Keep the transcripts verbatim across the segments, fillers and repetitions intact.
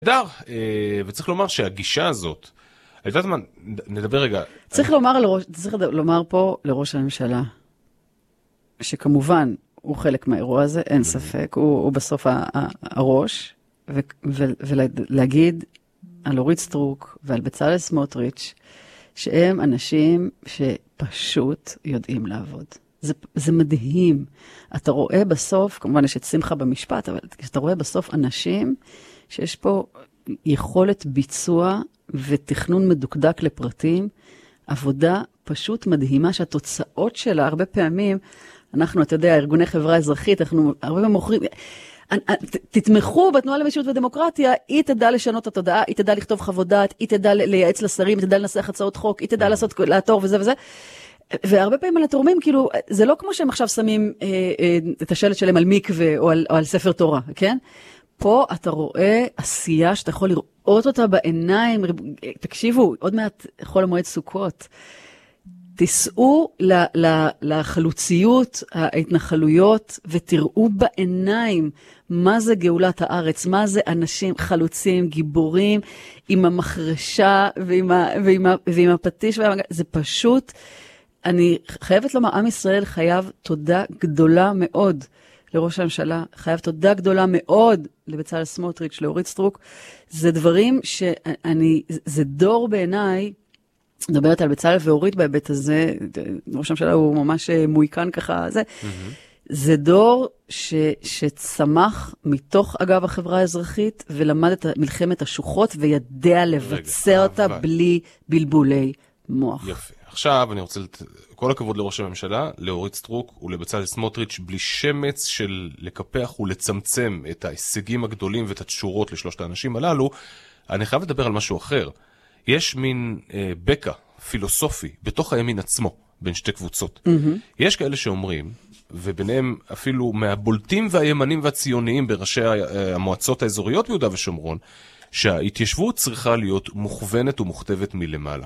דר, וצריך לומר שהגישה הזאת, יודעת מה, נדבר רגע. צריך לומר, לראש, צריך לומר פה לראש הממשלה, שכמובן הוא חלק מהאירוע הזה, אין ספק, הוא, הוא בסוף הראש, ו, ו, ולהגיד על אורית סטרוק ועל בצלאל סמוטריץ', שהם אנשים שפשוט יודעים לעבוד. זה, זה מדהים. אתה רואה בסוף, כמובן יש את שמחה במשפט, אבל אתה רואה בסוף אנשים שיש פה יכולת ביצוע ותכנון מדוקדק לפרטים, עבודה פשוט מדהימה שהתוצאות שלה הרבה פעמים, אנחנו, אתה יודע, ארגוני חברה אזרחית, אנחנו הרבה פעמים מוכרים, תתמכו בתנועה למשילות ודמוקרטיה, היא תדע לשנות את התודעה, היא תדע לכתוב חוות דעת, היא תדע לייעץ לשרים, היא תדע לנסח הצעות חוק, היא תדע לעשות, לעתור וזה וזה. והרבה פעמים על התורמים, כאילו, זה לא כמו שהם עכשיו שמים אה, אה, את השלט שלהם על מקווה או על, או על ספר תורה, כן? פה אתה רואה עשייה שאתה יכול לראות אותה בעיניים, תקשיבו, עוד מעט חול המועד סוכות, תיסעו ל- ל- לחלוציות, ההתנחלויות, ותראו בעיניים מה זה גאולת הארץ, מה זה אנשים חלוצים, גיבורים, עם המחרשה ועם, ה- ועם, ה- ועם הפטיש, ועם... זה פשוט, אני חייבת לומר, עם ישראל חייב תודה גדולה מאוד, לראש הממשלה, חייב תודה גדולה מאוד לבצלאל סמוטריץ', לאורית סטרוק. זה דברים שאני, זה דור בעיניי, מדברת על בצלאל ואורית בהיבט הזה, ראש הממשלה הוא ממש מויקן ככה, זה, mm-hmm. זה דור ש, שצמח מתוך אגב החברה האזרחית, ולמד את מלחמת השוחות, וידע לבצע רגע, אותה אבל... בלי בלבולי מוח. יפה. עכשיו אני רוצה, כל הכבוד לראש הממשלה, לאורית סטרוק ולבצלאל סמוטריץ', בלי שמץ של לקפח ולצמצם את ההישגים הגדולים ואת התשורות לשלושת האנשים הללו, אני חייב לדבר על משהו אחר. יש מין אה, בקע פילוסופי בתוך הימין עצמו, בין שתי קבוצות. Mm-hmm. יש כאלה שאומרים, וביניהם אפילו מהבולטים והימנים והציוניים בראשי המועצות האזוריות ביהודה ושומרון, שההתיישבות צריכה להיות מוכוונת ומוכתבת מלמעלה.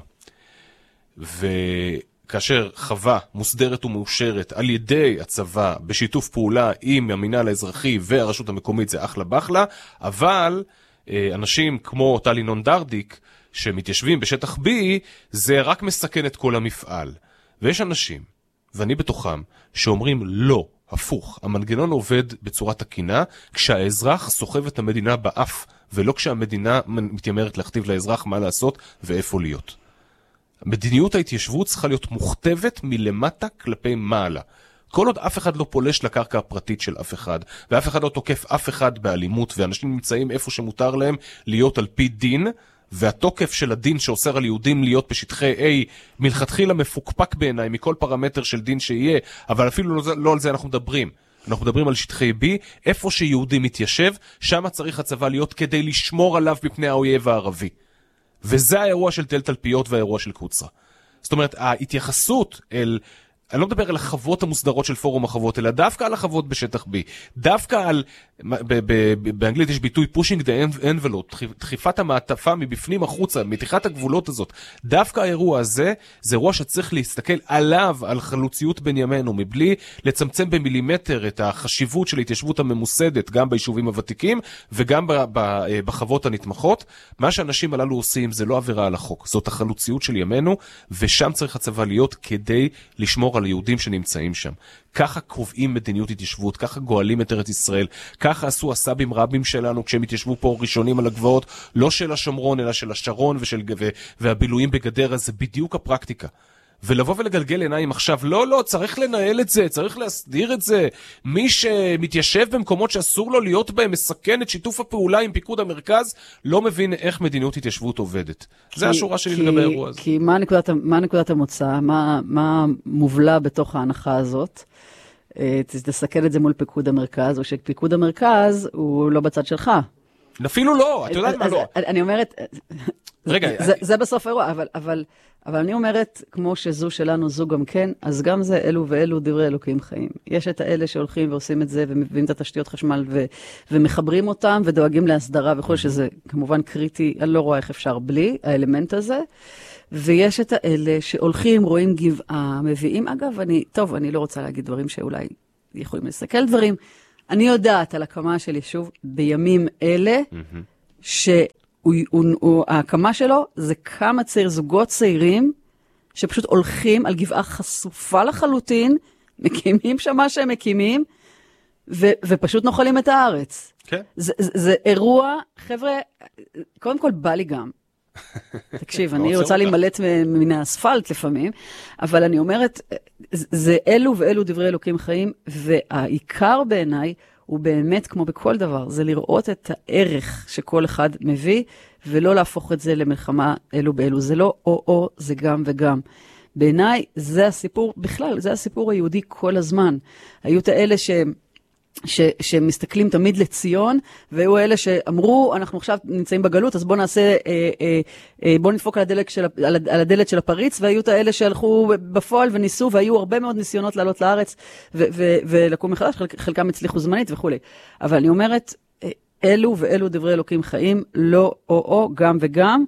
וכאשר חווה מוסדרת ומאושרת על ידי הצבא בשיתוף פעולה עם המינהל האזרחי והרשות המקומית זה אחלה בחלה, אבל אנשים כמו טל ינון דרדיק שמתיישבים בשטח B זה רק מסכן את כל המפעל. ויש אנשים, ואני בתוכם, שאומרים לא, הפוך, המנגנון עובד בצורה תקינה כשהאזרח סוחב את המדינה באף, ולא כשהמדינה מתיימרת להכתיב לאזרח מה לעשות ואיפה להיות. מדיניות ההתיישבות צריכה להיות מוכתבת מלמטה כלפי מעלה. כל עוד אף אחד לא פולש לקרקע הפרטית של אף אחד, ואף אחד לא תוקף אף אחד באלימות, ואנשים נמצאים איפה שמותר להם להיות על פי דין, והתוקף של הדין שאוסר על יהודים להיות בשטחי A מלכתחילה מפוקפק בעיניי מכל פרמטר של דין שיהיה, אבל אפילו לא, לא על זה אנחנו מדברים. אנחנו מדברים על שטחי B, איפה שיהודי מתיישב, שם צריך הצבא להיות כדי לשמור עליו מפני האויב הערבי. וזה האירוע של תל תלפיות והאירוע של קוצרה. זאת אומרת, ההתייחסות אל, אני לא מדבר על החוות המוסדרות של פורום החוות, אלא דווקא על החוות בשטח B. דווקא על, ב- ב- ב- באנגלית יש ביטוי pushing the envelope, דחיפת המעטפה מבפנים החוצה, מתיחת הגבולות הזאת. דווקא האירוע הזה, זה אירוע שצריך להסתכל עליו, על חלוציות בין ימינו, מבלי לצמצם במילימטר את החשיבות של ההתיישבות הממוסדת, גם ביישובים הוותיקים, וגם ב- ב- בחוות הנתמכות. מה שאנשים הללו עושים זה לא עבירה על החוק, זאת החלוציות של ימינו, ושם צריך הצבא להיות כדי לשמור על היהודים שנמצאים שם. ככה קובעים מדיניות התיישבות, ככה גואלים את ארץ ישראל, ככה עשו הסבים רבים שלנו כשהם התיישבו פה ראשונים על הגבעות, לא של השומרון אלא של השרון ושל, ו, והבילויים בגדרה, זה בדיוק הפרקטיקה. ולבוא ולגלגל עיניים עכשיו, לא, לא, צריך לנהל את זה, צריך להסדיר את זה. מי שמתיישב במקומות שאסור לו להיות בהם, מסכן את שיתוף הפעולה עם פיקוד המרכז, לא מבין איך מדיניות התיישבות עובדת. כי, זה השורה שלי כי, לגבי האירוע הזה. כי מה נקודת, מה נקודת המוצא? מה, מה מובלע בתוך ההנחה הזאת? תסתכל את זה מול פיקוד המרכז, או שפיקוד המרכז הוא לא בצד שלך. אפילו לא, את יודעת מה לא. אני אומרת, רגע, זה, זה בסוף אירוע, אבל, אבל, אבל אני אומרת, כמו שזו שלנו, זו גם כן, אז גם זה אלו ואלו דברי אלוקים חיים. יש את האלה שהולכים ועושים את זה, ומביאים את התשתיות חשמל, ו, ומחברים אותם, ודואגים להסדרה, וכל שזה כמובן קריטי, אני לא רואה איך אפשר בלי האלמנט הזה, ויש את האלה שהולכים, רואים גבעה, מביאים, אגב, אני, טוב, אני לא רוצה להגיד דברים שאולי יכולים לסכל דברים, אני יודעת על הקמה של יישוב בימים אלה, שההקמה שלו זה כמה צעיר, זוגות צעירים, שפשוט הולכים על גבעה חשופה לחלוטין, מקימים שם מה שהם מקימים, ו, ופשוט נוחלים את הארץ. כן. זה, זה, זה אירוע, חבר'ה, קודם כל בא לי גם. תקשיב, אני רוצה להימלט מן האספלט לפעמים, אבל אני אומרת, זה אלו ואלו דברי אלוקים חיים, והעיקר בעיניי הוא באמת, כמו בכל דבר, זה לראות את הערך שכל אחד מביא, ולא להפוך את זה למלחמה אלו באלו. זה לא או-או, זה גם וגם. בעיניי, זה הסיפור, בכלל, זה הסיפור היהודי כל הזמן. היו את האלה ש... ש, שמסתכלים תמיד לציון, והיו אלה שאמרו, אנחנו עכשיו נמצאים בגלות, אז בוא נעשה, אה, אה, אה, בוא נדפוק על הדלת, של, על, על הדלת של הפריץ, והיו את האלה שהלכו בפועל וניסו, והיו הרבה מאוד ניסיונות לעלות לארץ, ו, ו, ולקום מחדש, חלק, חלקם הצליחו זמנית וכו'. אבל אני אומרת, אלו ואלו דברי אלוקים חיים, לא או-או, גם וגם,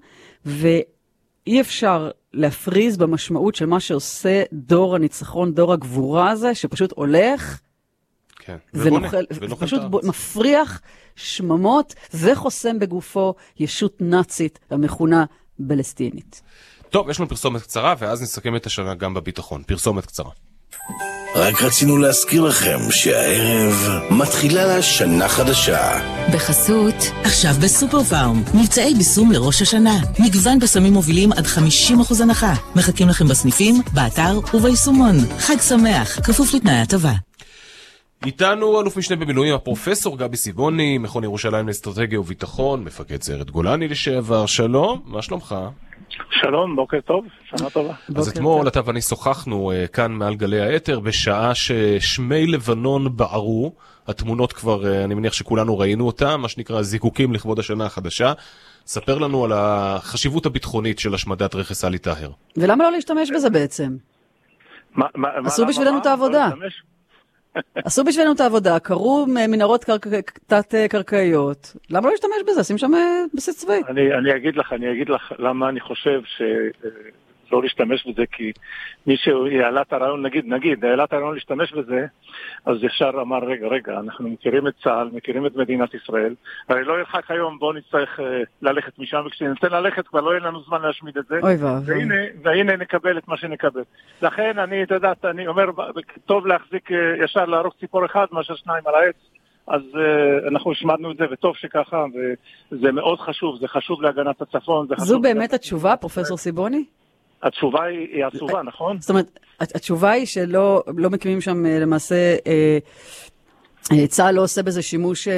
ואי אפשר להפריז במשמעות של מה שעושה דור הניצחון, דור הגבורה הזה, שפשוט הולך, כן. ונוכל, פשוט מפריח שממות וחוסם בגופו ישות נאצית המכונה פלסטינית. טוב, יש לנו פרסומת קצרה, ואז נסכם את השנה גם בביטחון. פרסומת קצרה. רק רצינו להזכיר לכם שהערב מתחילה לה שנה חדשה. בחסות, עכשיו בסופר פארם, מבצעי ביסום לראש השנה. מגוון בסמים מובילים עד חמישים אחוז הנחה. מחכים לכם בסניפים, באתר וביישומון. חג שמח, כפוף לתנאי הטבה. איתנו אלוף משנה במילואים הפרופסור גבי סיבוני, מכון ירושלים לאסטרטגיה וביטחון, מפקד סיירת גולני לשעבר. שלום, מה שלומך? שלום, בוקר טוב, שנה טובה. אז אתמול אתה ואני שוחחנו uh, כאן מעל גלי היתר, בשעה ששמי לבנון בערו, התמונות כבר, uh, אני מניח שכולנו ראינו אותם, מה שנקרא זיקוקים לכבוד השנה החדשה. ספר לנו על החשיבות הביטחונית של השמדת רכס עלי טהר. ולמה לא להשתמש בזה בעצם? מה, מה, עשו מה, בשבילנו מה, את העבודה. עשו בשבילנו את העבודה, קרו מנהרות תת-קרקעיות. למה לא להשתמש בזה? שים שם בסיס צבאי. אני, אני אגיד לך, אני אגיד לך למה אני חושב שלא להשתמש בזה, כי מי שהעלה את הרעיון, נגיד, נגיד, העלה את הרעיון להשתמש בזה, אז ישר אמר, רגע, רגע, אנחנו מכירים את צה"ל, מכירים את מדינת ישראל, הרי לא ירחק היום, בואו נצטרך ללכת משם, וכשנצא ללכת כבר לא יהיה לנו זמן להשמיד את זה, אוי ואבוי. והנה, והנה נקבל את מה שנקבל. לכן אני, אתה יודעת, אני אומר, טוב להחזיק ישר להרוג ציפור אחד, מאשר שניים על העץ, אז uh, אנחנו השמדנו את זה, וטוב שככה, וזה מאוד חשוב, זה חשוב להגנת הצפון. זו באמת התשובה, פרופסור סיבוני? התשובה היא עצובה, נכון? זאת אומרת, התשובה היא שלא לא מקימים שם למעשה, אה, צה"ל לא עושה בזה שימוש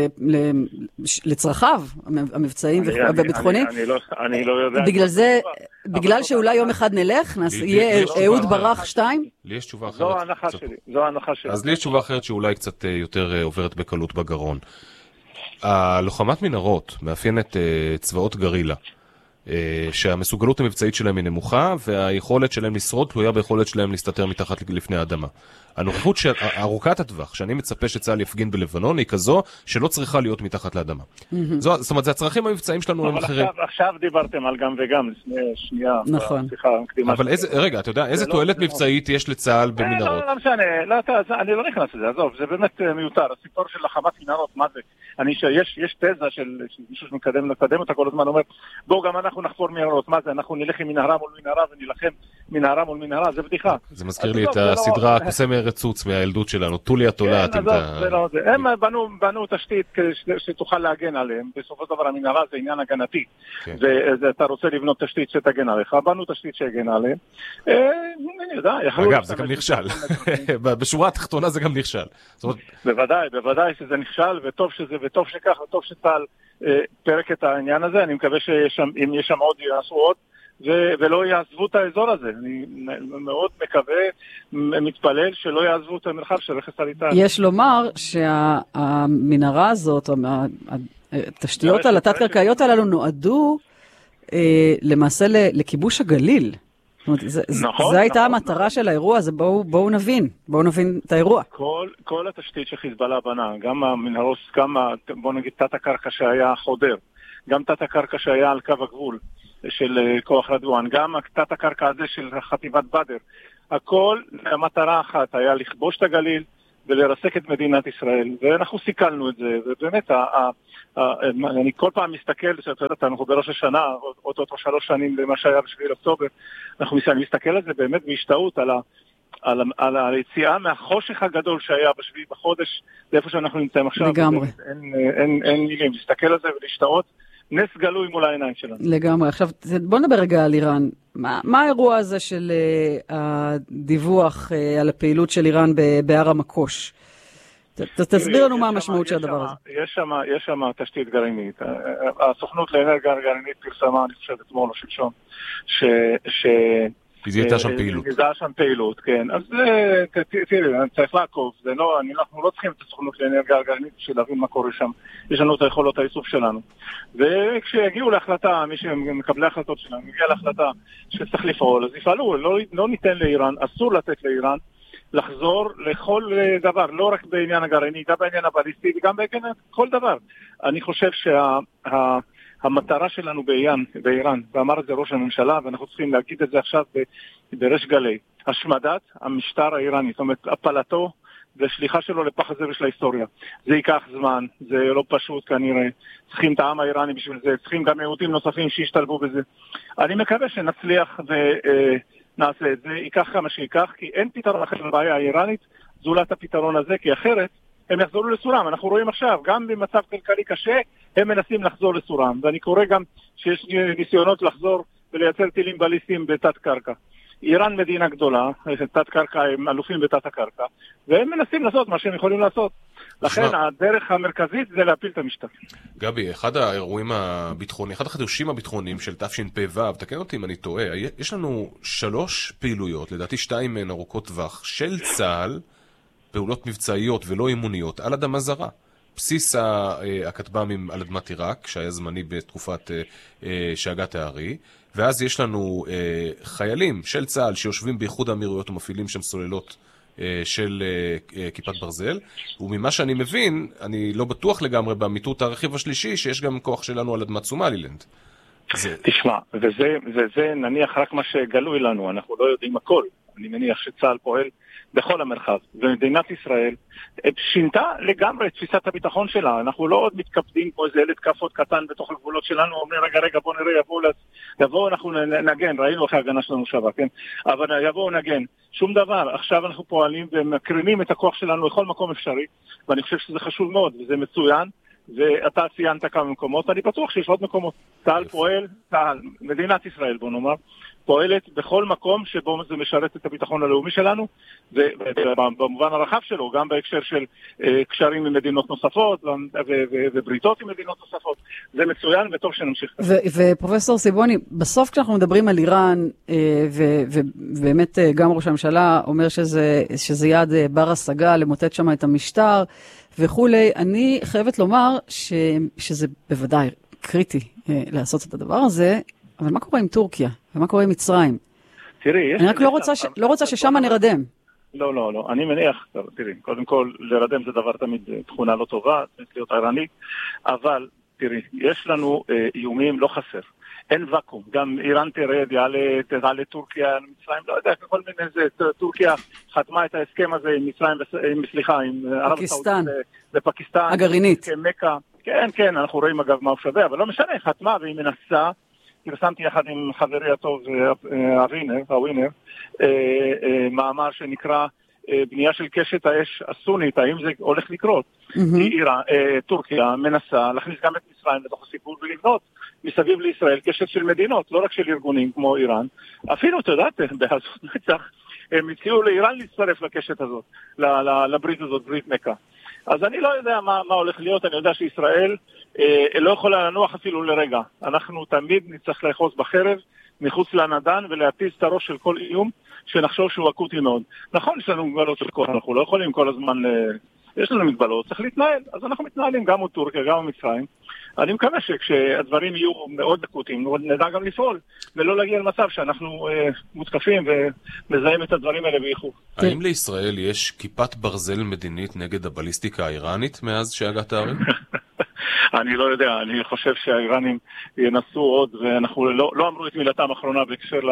לצרכיו, המבצעים והביטחוניים. אני לא יודע. בגלל זה, בגלל שאולי יום אחד נלך, יהיה אהוד ברח שתיים? לי יש תשובה אחרת. זו ההנחה שלי, זו ההנחה שלי. אז לי יש תשובה אחרת שאולי קצת יותר עוברת בקלות בגרון. הלוחמת מנהרות מאפיינת צבאות גרילה. שהמסוגלות המבצעית שלהם היא נמוכה, והיכולת שלהם לשרוד תלויה ביכולת שלהם להסתתר מתחת לפני האדמה. הנוכחות ארוכת הטווח, שאני מצפה שצה"ל יפגין בלבנון, היא כזו שלא צריכה להיות מתחת לאדמה. זאת אומרת, זה הצרכים המבצעים שלנו הם אחרים. אבל עכשיו דיברתם על גם וגם, לפני שנייה. נכון. אבל רגע, אתה יודע, איזה תועלת מבצעית יש לצה"ל במנהרות? לא משנה, אני לא נכנס לזה, עזוב, זה באמת מיותר. הסיפור של החמת מנהרות, מה זה? יש תזה של מישהו שמקדם אותה כל הזמן, אומר, בואו גם אנחנו נחפור מנהרות, מה זה? אנחנו נלך עם מנהרה מול מנהרה ונלחם מנהרה מול מנהרה, זה בדיחה. זה מזכיר לי את הסדרה הקוסם רצוץ מהילדות שלנו, טולי התולעת. הם בנו תשתית שתוכל להגן עליהם, בסופו של דבר המנהרה זה עניין הגנתי, ואתה רוצה לבנות תשתית שתגן עליך, בנו תשתית שהגן עליהם. אני יודע, אגב, זה גם נכשל. בשורה התחתונה זה גם נכשל. בוודאי, בוודאי שזה נכשל, וטוב שזה, וטוב שכך, וטוב שצה"ל פרק את העניין הזה. אני מקווה שאם יש שם עוד יעשו עוד, ולא יעזבו את האזור הזה. אני מאוד מקווה, מתפלל שלא יעזבו את המרחב של רכס עלי טהר. יש לומר שהמנהרה הזאת, התשתיות על התת-קרקעיות הללו נועדו למעשה לכיבוש הגליל. זו הייתה המטרה של האירוע הזה, בואו נבין, בואו נבין את האירוע. כל התשתית שחיזבאללה בנה, גם המנהרות, גם, בואו נגיד, תת הקרקע שהיה חודר, גם תת הקרקע שהיה על קו הגבול של כוח רדואן, גם תת הקרקע הזה של חטיבת בדר, הכל המטרה אחת היה לכבוש את הגליל ולרסק את מדינת ישראל, ואנחנו סיכלנו את זה, ובאמת, אני כל פעם מסתכל, אנחנו בראש השנה, אותו שלוש שנים למה שהיה בשביעי לאוקטובר, אנחנו מסתכל על זה באמת בהשתאות על ה... על, על היציאה מהחושך הגדול שהיה בשביעי בחודש, לאיפה שאנחנו נמצאים עכשיו. לגמרי. אין, אין, אין מילים, להסתכל על זה ולהשתאות, נס גלוי מול העיניים שלנו. לגמרי. עכשיו, בוא נדבר רגע על איראן. מה, מה האירוע הזה של uh, הדיווח uh, על הפעילות של איראן בהר המקוש? ת, ת, תסביר לנו מה המשמעות של הדבר הזה. יש שם, יש שם תשתית גרעינית. הסוכנות לאנרגיה גרעינית פרסמה, אני חושב, אתמול או שלשום, ש... ש הייתה שם פעילות. הייתה שם פעילות, כן. אז תראי, אני צריך לעקוב. אנחנו לא צריכים את הסוכנות לאנרגיה גרעינית בשביל להבין מה קורה שם. יש לנו את היכולות האיסוף שלנו. וכשיגיעו להחלטה, מי שמקבלי ההחלטות שלנו, מגיע להחלטה שצריך לפעול, אז יפעלו. לא ניתן לאיראן, אסור לתת לאיראן לחזור לכל דבר, לא רק בעניין הגרעיני, גם בעניין הבליסטי וגם בעניין כל דבר. אני חושב שה... המטרה שלנו באיראן, באיראן, ואמר את זה ראש הממשלה, ואנחנו צריכים להגיד את זה עכשיו בריש גלי, השמדת המשטר האיראני, זאת אומרת, הפלתו ושליחה שלו לפח הזבל של ההיסטוריה. זה ייקח זמן, זה לא פשוט כנראה, צריכים את העם האיראני בשביל זה, צריכים גם יהודים נוספים שישתלבו בזה. אני מקווה שנצליח ונעשה את זה, ייקח כמה שיקח, כי אין פתרון אחר לבעיה האיראנית, זולת הפתרון הזה, כי אחרת הם יחזרו לסורם. אנחנו רואים עכשיו, גם במצב כלכלי קשה, הם מנסים לחזור לסורם. ואני קורא גם שיש ניסיונות לחזור ולייצר טילים בליסטיים בתת קרקע. איראן מדינה גדולה, תת קרקע, הם אלופים בתת הקרקע, והם מנסים לעשות מה שהם יכולים לעשות. לכן הדרך המרכזית זה להפיל את המשטר. גבי, אחד האירועים הביטחוניים, אחד החידושים הביטחוניים של תשפ"ו, תקן אותי אם אני טועה, יש לנו שלוש פעילויות, לדעתי שתיים מהן ארוכות טווח, של צה"ל, פעולות מבצעיות ולא אימוניות, על אדמה זרה. בסיס הכטב"מים על אדמת עיראק, שהיה זמני בתקופת שאגת הארי, ואז יש לנו חיילים של צה"ל שיושבים באיחוד האמירויות ומפעילים שם סוללות של כיפת ברזל, וממה שאני מבין, אני לא בטוח לגמרי באמיתות הרכיב השלישי, שיש גם כוח שלנו על אדמת סומלילנד. זה... תשמע, וזה, וזה נניח רק מה שגלוי לנו, אנחנו לא יודעים הכל. אני מניח שצה"ל פועל בכל המרחב, ומדינת ישראל שינתה לגמרי את תפיסת הביטחון שלה. אנחנו לא עוד מתקפדים כמו איזה ילד כפות קטן בתוך הגבולות שלנו, אומרים רגע רגע בוא נראה, יבואו, יבואו אנחנו נגן, ראינו איך ההגנה שלנו שווה, כן? אבל יבואו נגן, שום דבר. עכשיו אנחנו פועלים ומקרינים את הכוח שלנו לכל מקום אפשרי, ואני חושב שזה חשוב מאוד, וזה מצוין, ואתה ציינת כמה מקומות, אני בטוח שיש עוד מקומות. צה"ל פועל, צה"ל, מדינת ישראל בוא נאמר, פועלת בכל מקום שבו זה משרת את הביטחון הלאומי שלנו, ובמובן הרחב שלו, גם בהקשר של קשרים עם מדינות נוספות, ובריתות עם מדינות נוספות. זה מצוין וטוב שנמשיך. ופרופסור סיבוני, בסוף כשאנחנו מדברים על איראן, ובאמת גם ראש הממשלה אומר שזה יעד בר השגה, למוטט שם את המשטר וכולי, אני חייבת לומר שזה בוודאי קריטי לעשות את הדבר הזה, אבל מה קורה עם טורקיה? ומה קורה עם מצרים? תראי, אני רק לא רוצה, ש... לא רוצה ששם נרדם. לא, לא, לא. אני מניח, תראי, קודם כל, לרדם זה דבר תמיד תכונה לא טובה, צריך להיות ערני, אבל, תראי, יש לנו אה, איומים לא חסר. אין וקום. גם איראן תרד, יעלה, תעלה טורקיה, מצרים, לא יודע, כל מיני זה, טורקיה חתמה את ההסכם הזה עם מצרים, עם, סליחה, עם ערב הסעודית בפקיסטן. הגרעינית. כמקה. כן, כן, אנחנו רואים אגב מה הוא שווה, אבל לא משנה, חתמה והיא מנסה, פרסמתי יחד עם חברי הטוב הווינר, הווינר, מאמר שנקרא בנייה של קשת האש הסונית, האם זה הולך לקרות? איראן, טורקיה מנסה להכניס גם את מצרים לתוך הסיפור ולבנות מסביב לישראל קשת של מדינות, לא רק של ארגונים כמו איראן, אפילו, אתה יודעת, בעזות מצח, הם הציעו לאיראן להצטרף לקשת הזאת, לברית הזאת, ברית מקה. אז אני לא יודע מה, מה הולך להיות, אני יודע שישראל אה, לא יכולה לנוח אפילו לרגע. אנחנו תמיד נצטרך לאחוז בחרב מחוץ לנדן ולהטיס את הראש של כל איום שנחשוב שהוא אקוטי מאוד. נכון, יש לנו מגבלות של כוח, אנחנו לא יכולים כל הזמן, אה, יש לנו מגבלות, צריך להתנהל. אז אנחנו מתנהלים גם מול טורקיה, גם מול מצרים. אני מקווה שכשהדברים יהיו מאוד אקוטיים, נדע גם לפעול, ולא להגיע למצב שאנחנו אה, מותקפים ומזהים את הדברים האלה באיחור. האם לישראל יש כיפת ברזל מדינית נגד הבליסטיקה האיראנית מאז שהגעת הארי? אני לא יודע, אני חושב שהאיראנים ינסו עוד, ואנחנו לא, לא אמרו את מילתם האחרונה בהקשר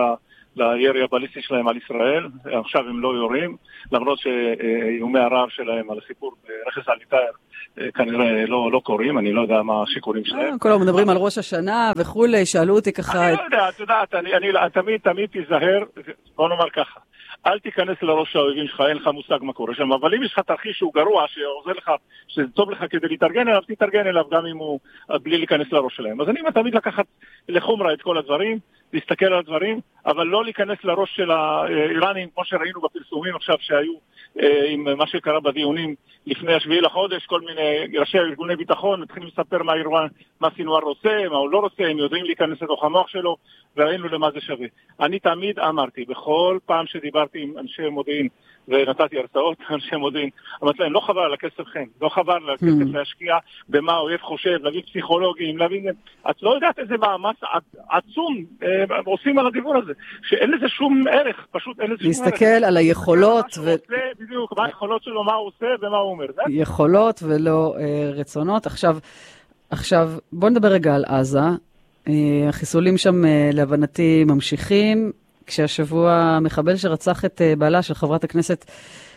לירי הבליסטי שלהם על ישראל. עכשיו הם לא יורים, למרות שאיומי הרעב שלהם על הסיפור ברכס אל-עטאר כנראה לא, לא קוראים, אני לא יודע מה השיקולים שלהם. כל היום מדברים על ראש השנה וכולי, שאלו אותי ככה... אני לא יודע, את יודעת, אני, אני תמיד, תמיד תיזהר, בוא נאמר ככה, אל תיכנס לראש האויבים שלך, אין לך מושג מה קורה שם, אבל אם יש לך תרחיש שהוא גרוע, שעוזר לך, שזה טוב לך כדי להתארגן אליו, תתארגן אליו גם אם הוא, בלי להיכנס לראש שלהם. אז אני תמיד לקחת לחומרה את כל הדברים, להסתכל על הדברים, אבל לא להיכנס לראש של האיראנים, כמו שראינו בפרסומים עכשיו שהיו, עם מה שקרה בדיונים לפני השביעי לחודש, כל מיני ראשי ארגוני ביטחון מתחילים לספר מה איראן, מה סינואר רוצה, מה הוא לא רוצה, הם יודעים להיכנס לתוך המוח שלו, וראינו למה זה שווה. אני תמיד אמרתי, בכל פעם שדיברתי עם אנשי מודיעין, ונתתי הרצאות, אנשי מודיעין, אמרתי להם, לא חבל על הכסף לכם, לא חבל על הכסף להשקיע במה האויב חושב, להביא פסיכולוגים, להביא... את לא יודעת איזה מאמץ עצום עושים על הדיבור הזה, שאין לזה שום ערך, פשוט אין לזה שום ערך. להסתכל על היכולות ו... בדיוק, מה היכולות שלו, מה הוא עושה ומה הוא אומר. יכולות ולא רצונות. עכשיו, עכשיו, בוא נדבר רגע על עזה. החיסולים שם להבנתי ממשיכים, כשהשבוע המחבל שרצח את בעלה של חברת הכנסת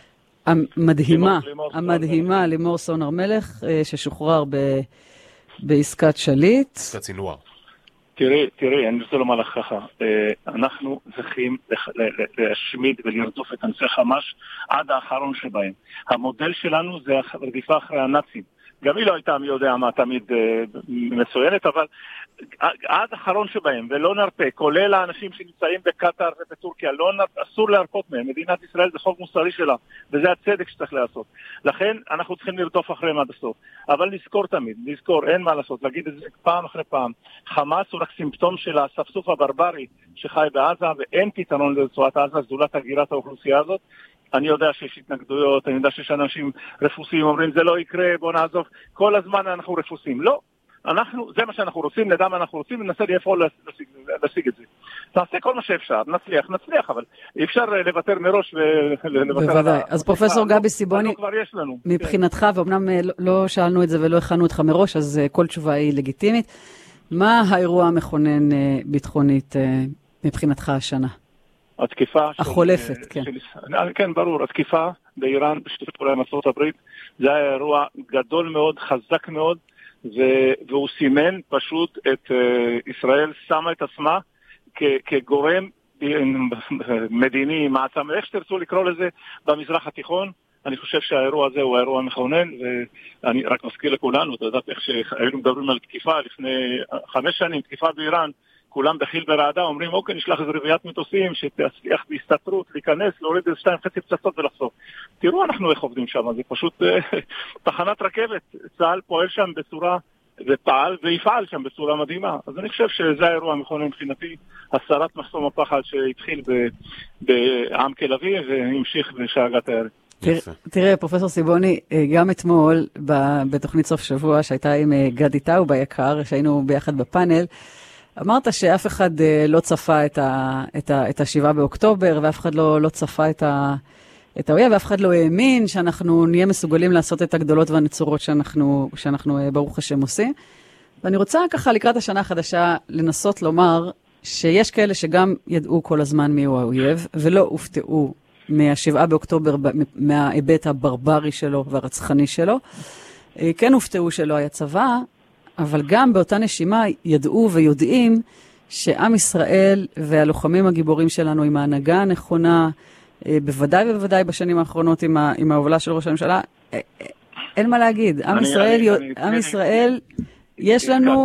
המדהימה, המדהימה לימור סון הר מלך, ששוחרר בעסקת שליט. עסקת סינואר. תראי, תראי, אני רוצה לומר לך ככה, אנחנו צריכים להשמיד ולרדוף את אנשי חמאס עד האחרון שבהם. המודל שלנו זה הרדיפה אחרי הנאצים. גם היא לא הייתה מי יודע מה תמיד מצוינת, אבל עד האחרון שבהם, ולא נרפה, כולל האנשים שנמצאים בקטר ובטורקיה, לא נרפה, אסור להרפות מהם. מדינת ישראל זה חוב מוסרי שלה, וזה הצדק שצריך לעשות. לכן אנחנו צריכים לרדוף אחריהם עד הסוף. אבל נזכור תמיד, נזכור, אין מה לעשות, להגיד את זה פעם אחרי פעם. חמאס הוא רק סימפטום של הספסוף הברברי שחי בעזה, ואין פתרון לרצועת עזה, זולת הגירת האוכלוסייה הזאת. אני יודע שיש התנגדויות, אני יודע שיש אנשים רפוסים, אומרים זה לא יקרה, בוא נעזוב, כל הזמן אנחנו רפוסים. לא, אנחנו, זה מה שאנחנו רוצים, נדע מה אנחנו רוצים, וננסה לפעול להשיג, להשיג את זה. נעשה כל מה שאפשר, נצליח, נצליח, אבל אי אפשר לוותר מראש ולוותר. בוודאי. אז פרופסור גבי סיבוני, מבחינתך, ואומנם לא שאלנו את זה ולא הכנו אותך מראש, אז כל תשובה היא לגיטימית. מה האירוע המכונן ביטחונית מבחינתך השנה? התקיפה החולפת, של, כן. של, כן, ברור, התקיפה באיראן בשיתוף פעולה עם ארצות הברית, זה היה אירוע גדול מאוד, חזק מאוד, ו, והוא סימן פשוט את uh, ישראל, שמה את עצמה כ, כגורם מדיני, מעצם, איך שתרצו לקרוא לזה במזרח התיכון. אני חושב שהאירוע הזה הוא האירוע המכונן, ואני רק מזכיר לכולנו, אתה יודעת איך שהיינו מדברים על תקיפה לפני חמש שנים, תקיפה באיראן, כולם בחיל ברעדה, אומרים, אוקיי, נשלח איזו רביעיית מטוסים, שתצליח בהסתתרות, להיכנס, להוריד איזה שתיים וחצי פצצות ולחסוך. תראו אנחנו איך עובדים שם, זה פשוט תחנת רכבת. צה"ל פועל שם בצורה, ופעל ויפעל שם בצורה מדהימה. אז אני חושב שזה האירוע המכונן מבחינתי, הסרת מחסום הפחד שהתחיל בעם תל אביב, והמשיך בשאגת הערב. תראה, פרופסור סיבוני, גם אתמול, בתוכנית סוף שבוע, שהייתה עם גדי טאו ביקר, שהיינו ביחד בפאנל, אמרת שאף אחד לא צפה את ה, את ה, את השבעה באוקטובר, ואף אחד לא, לא צפה את ה, את האויב, ואף אחד לא האמין שאנחנו נהיה מסוגלים לעשות את הגדולות והנצורות שאנחנו, שאנחנו ברוך השם עושים. ואני רוצה ככה לקראת השנה החדשה לנסות לומר שיש כאלה שגם ידעו כל הזמן מי הוא האויב, ולא הופתעו מהשבעה באוקטובר, מההיבט הברברי שלו והרצחני שלו. כן הופתעו שלא היה צבא, אבל גם באותה נשימה ידעו ויודעים שעם ישראל והלוחמים הגיבורים שלנו עם ההנהגה הנכונה, בוודאי ובוודאי בשנים האחרונות עם, ה, עם ההובלה של ראש הממשלה, אין מה להגיד. עם אני, ישראל, אני, יו, אני, עם אני, ישראל, אני, יש אני, לנו...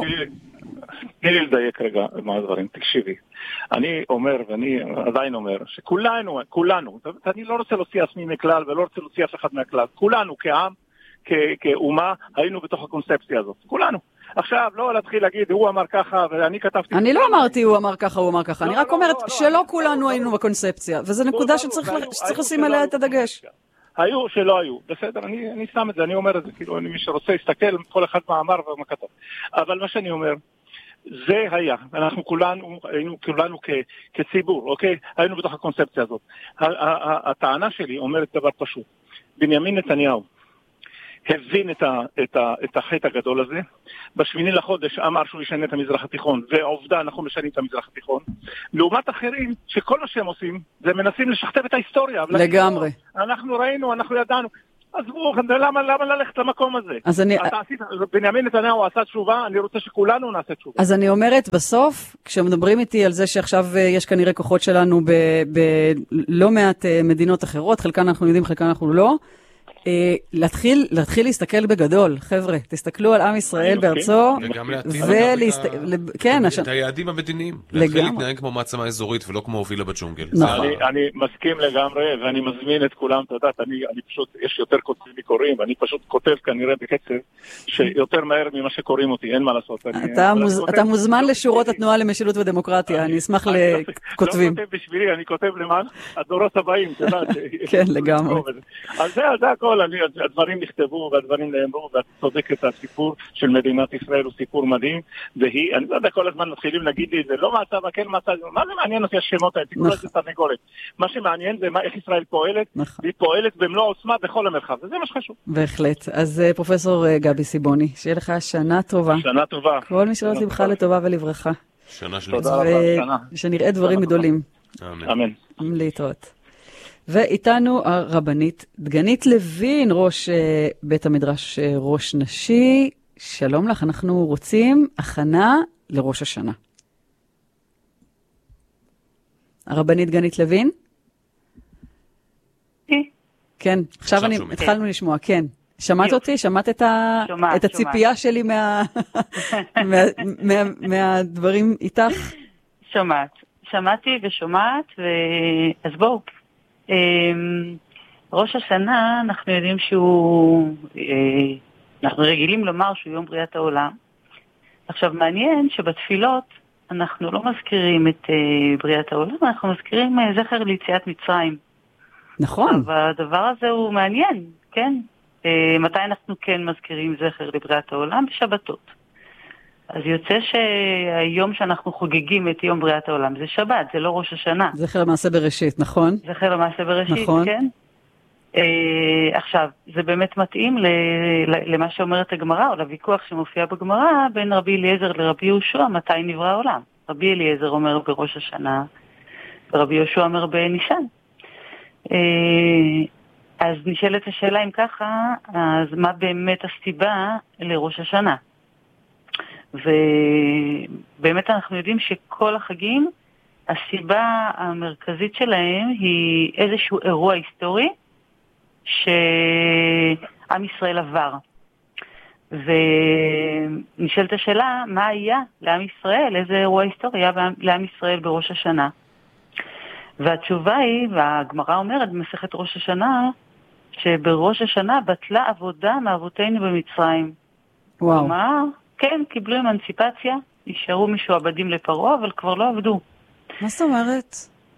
תני לי לדייק רגע מה הדברים, תקשיבי. אני אומר, ואני עדיין אומר, שכולנו, כולנו, אני לא רוצה להוציא עצמי מכלל ולא רוצה להוציא אף אחד מהכלל, כולנו כעם, כאומה, היינו בתוך הקונספציה הזאת. כולנו. עכשיו, לא להתחיל להגיד, הוא אמר ככה, ואני כתבתי... אני לא אמרתי, הוא אמר ככה, הוא אמר ככה. אני רק אומרת שלא כולנו היינו בקונספציה, וזו נקודה שצריך לשים עליה את הדגש. היו שלא היו. בסדר, אני שם את זה, אני אומר את זה, כאילו, מי שרוצה להסתכל, כל אחד מה אמר ומה כתב. אבל מה שאני אומר, זה היה. אנחנו כולנו, היינו כולנו כציבור, אוקיי? היינו בתוך הקונספציה הזאת. הטענה שלי אומרת דבר פשוט. בנימין נתניהו הבין את, ה, את, ה, את החטא הגדול הזה. בשמיני לחודש אמר שהוא ישנה את המזרח התיכון, ועובדה אנחנו משנים את המזרח התיכון. לעומת אחרים, שכל מה שהם עושים, זה מנסים לשכתב את ההיסטוריה. לגמרי. אנחנו ראינו, אנחנו ידענו. עזבו, למה, למה ללכת למקום הזה? אז אני... עשית, בנימין נתניהו עשה תשובה, אני רוצה שכולנו נעשה תשובה. אז אני אומרת, בסוף, כשמדברים איתי על זה שעכשיו יש כנראה כוחות שלנו בלא מעט מדינות אחרות, חלקן אנחנו יודעים, חלקן אנחנו לא, להתחיל, להתחיל להסתכל בגדול, חבר'ה, תסתכלו על עם ישראל בארצו, וגם להתאים את היעדים המדיניים, להתחיל להתנהג כמו מעצמה אזורית ולא כמו הובילה בג'ונגל. אני מסכים לגמרי, ואני מזמין את כולם, אתה יודעת, אני פשוט, יש יותר כותבים מקוראים, אני פשוט כותב כנראה בקצב שיותר מהר ממה שקוראים אותי, אין מה לעשות. אתה מוזמן לשורות התנועה למשילות ודמוקרטיה, אני אשמח לכותבים. לא כותב בשבילי, אני כותב למען הדורות הבאים, אתה יודעת. כן, לגמרי. אז זה הכל. הדברים נכתבו והדברים נאמרו, ואת צודקת, הסיפור של מדינת ישראל הוא סיפור מדהים, והיא, אני לא יודע, כל הזמן מתחילים להגיד לי, זה לא מעצב, כן מעצב, מה זה מעניין אותי השמות האלה, תקראו לזה תרנגולת. מה שמעניין זה איך ישראל פועלת, והיא פועלת במלוא עוצמה בכל המרחב, וזה מה שחשוב. בהחלט. אז פרופסור גבי סיבוני, שיהיה לך שנה טובה. שנה טובה. כל מי שלא לבך לטובה ולברכה. שנה של תודה רבה, שנה. ושנראה דברים גדולים. אמן. להתראות. ואיתנו הרבנית דגנית לוין, ראש בית המדרש ראש נשי. שלום לך, אנחנו רוצים הכנה לראש השנה. הרבנית דגנית לוין? כן, עכשיו אני התחלנו לשמוע, כן. שמעת אותי? שמעת את הציפייה שלי מהדברים איתך? שומעת. שמעתי ושומעת, אז בואו. ראש השנה, אנחנו יודעים שהוא, אנחנו רגילים לומר שהוא יום בריאת העולם. עכשיו מעניין שבתפילות אנחנו לא מזכירים את בריאת העולם, אנחנו מזכירים זכר ליציאת מצרים. נכון. אבל הדבר הזה הוא מעניין, כן? מתי אנחנו כן מזכירים זכר לבריאת העולם? בשבתות. אז יוצא שהיום שאנחנו חוגגים את יום בריאת העולם זה שבת, זה לא ראש השנה. זכר למעשה בראשית, נכון? זכר למעשה בראשית, נכון. כן. אה, עכשיו, זה באמת מתאים ל, ל, למה שאומרת הגמרא, או לוויכוח שמופיע בגמרא בין רבי אליעזר לרבי יהושע, מתי נברא העולם. רבי אליעזר אומר בראש השנה, ורבי יהושע אומר בניסן. אה, אז נשאלת השאלה אם ככה, אז מה באמת הסיבה לראש השנה? ובאמת אנחנו יודעים שכל החגים, הסיבה המרכזית שלהם היא איזשהו אירוע היסטורי שעם ישראל עבר. ונשאלת השאלה, מה היה לעם ישראל, איזה אירוע היסטורי היה לעם ישראל בראש השנה? והתשובה היא, והגמרא אומרת במסכת ראש השנה, שבראש השנה בטלה עבודה מאבותינו במצרים. וואו. כלומר, כן, קיבלו אמנציפציה, נשארו משועבדים לפרעה, אבל כבר לא עבדו. מה זאת אומרת?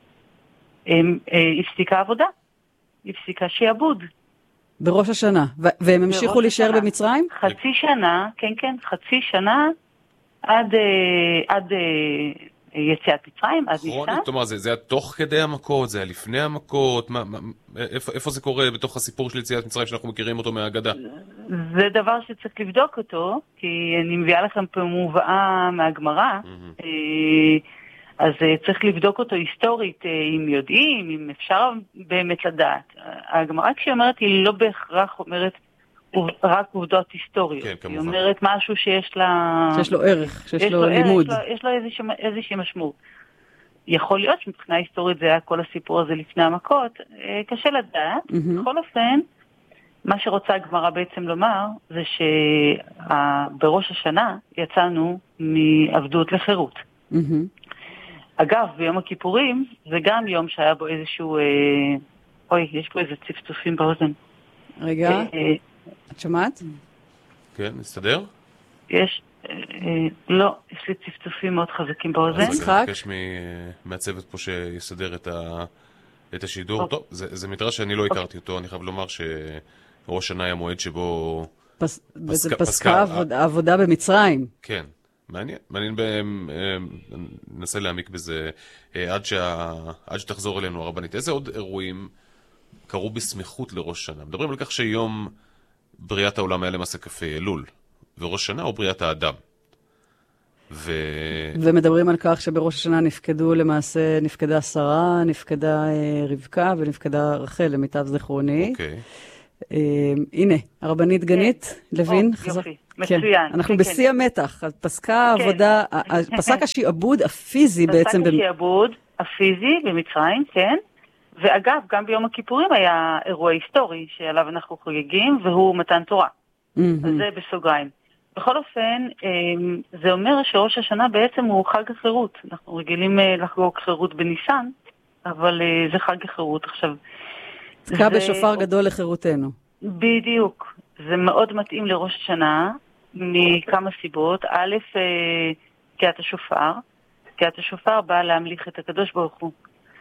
הפסיקה עבודה, הפסיקה שיעבוד. בראש השנה, והם המשיכו להישאר במצרים? חצי שנה, כן, כן, חצי שנה, עד, עד יציאת מצרים, עד ניסן. זאת אומרת, זה היה תוך כדי המכות, זה היה לפני המכות, איפה זה קורה בתוך הסיפור של יציאת מצרים שאנחנו מכירים אותו מהאגדה? זה דבר שצריך לבדוק אותו, כי אני מביאה לכם פה מובאה מהגמרא, אז צריך לבדוק אותו היסטורית, אם יודעים, אם אפשר באמת לדעת. הגמרא כשהיא אומרת, היא לא בהכרח אומרת רק עובדות היסטוריות. כן, כמובן. היא אומרת משהו שיש לה... שיש לו ערך, שיש לו לימוד. יש לו, יש לו איזושהי, איזושהי משמעות. יכול להיות שמבחינה היסטורית זה היה כל הסיפור הזה לפני המכות, קשה לדעת. Mm-hmm. בכל אופן, מה שרוצה הגמרא בעצם לומר, זה שבראש השנה יצאנו מעבדות לחירות. Mm-hmm. אגב, ביום הכיפורים, זה גם יום שהיה בו איזשהו... אה, אוי, יש פה איזה צפצופים באוזן. רגע, אה, את שומעת? כן, נסתדר? יש... אה, לא, יש לי צפצופים מאוד חזקים באוזן. משחק? אני מבקש מהצוות פה שיסדר את, ה, את השידור. טוב, זה, זה מדרש שאני לא הכרתי אותו, אני חייב לומר שראש שנה היה מועד שבו... פס, פסקה, פסקה עבודה, עבודה במצרים. כן. מעניין, מעניין, ננסה להעמיק בזה עד, שה, עד שתחזור אלינו הרבנית. איזה עוד אירועים קרו בסמיכות לראש שנה? מדברים על כך שיום בריאת העולם היה למעשה כ"ה אלול, וראש השנה הוא בריאת האדם. ו... ומדברים על כך שבראש השנה נפקדו למעשה, נפקדה שרה, נפקדה אה, רבקה ונפקדה רחל, למיטב זכרוני. אוקיי. אה, הנה, הרבנית גנית לוין. או, חזר... יופי, מצוין. כן, אנחנו כן, בשיא כן. המתח. פסקה כן. עבודה, פסק השיעבוד הפיזי בעצם. פסק השיעבוד הפיזי במצרים, כן. ואגב, גם ביום הכיפורים היה אירוע היסטורי שעליו אנחנו חוגגים, והוא מתן תורה. אז זה בסוגריים. בכל אופן, זה אומר שראש השנה בעצם הוא חג החירות. אנחנו רגילים לחגוג חירות בניסן, אבל זה חג החירות. עכשיו, תקע בשופר גדול לחירותנו. בדיוק. זה מאוד מתאים לראש השנה, מכמה סיבות. א', תקיעת השופר. תקיעת השופר באה להמליך את הקדוש ברוך הוא.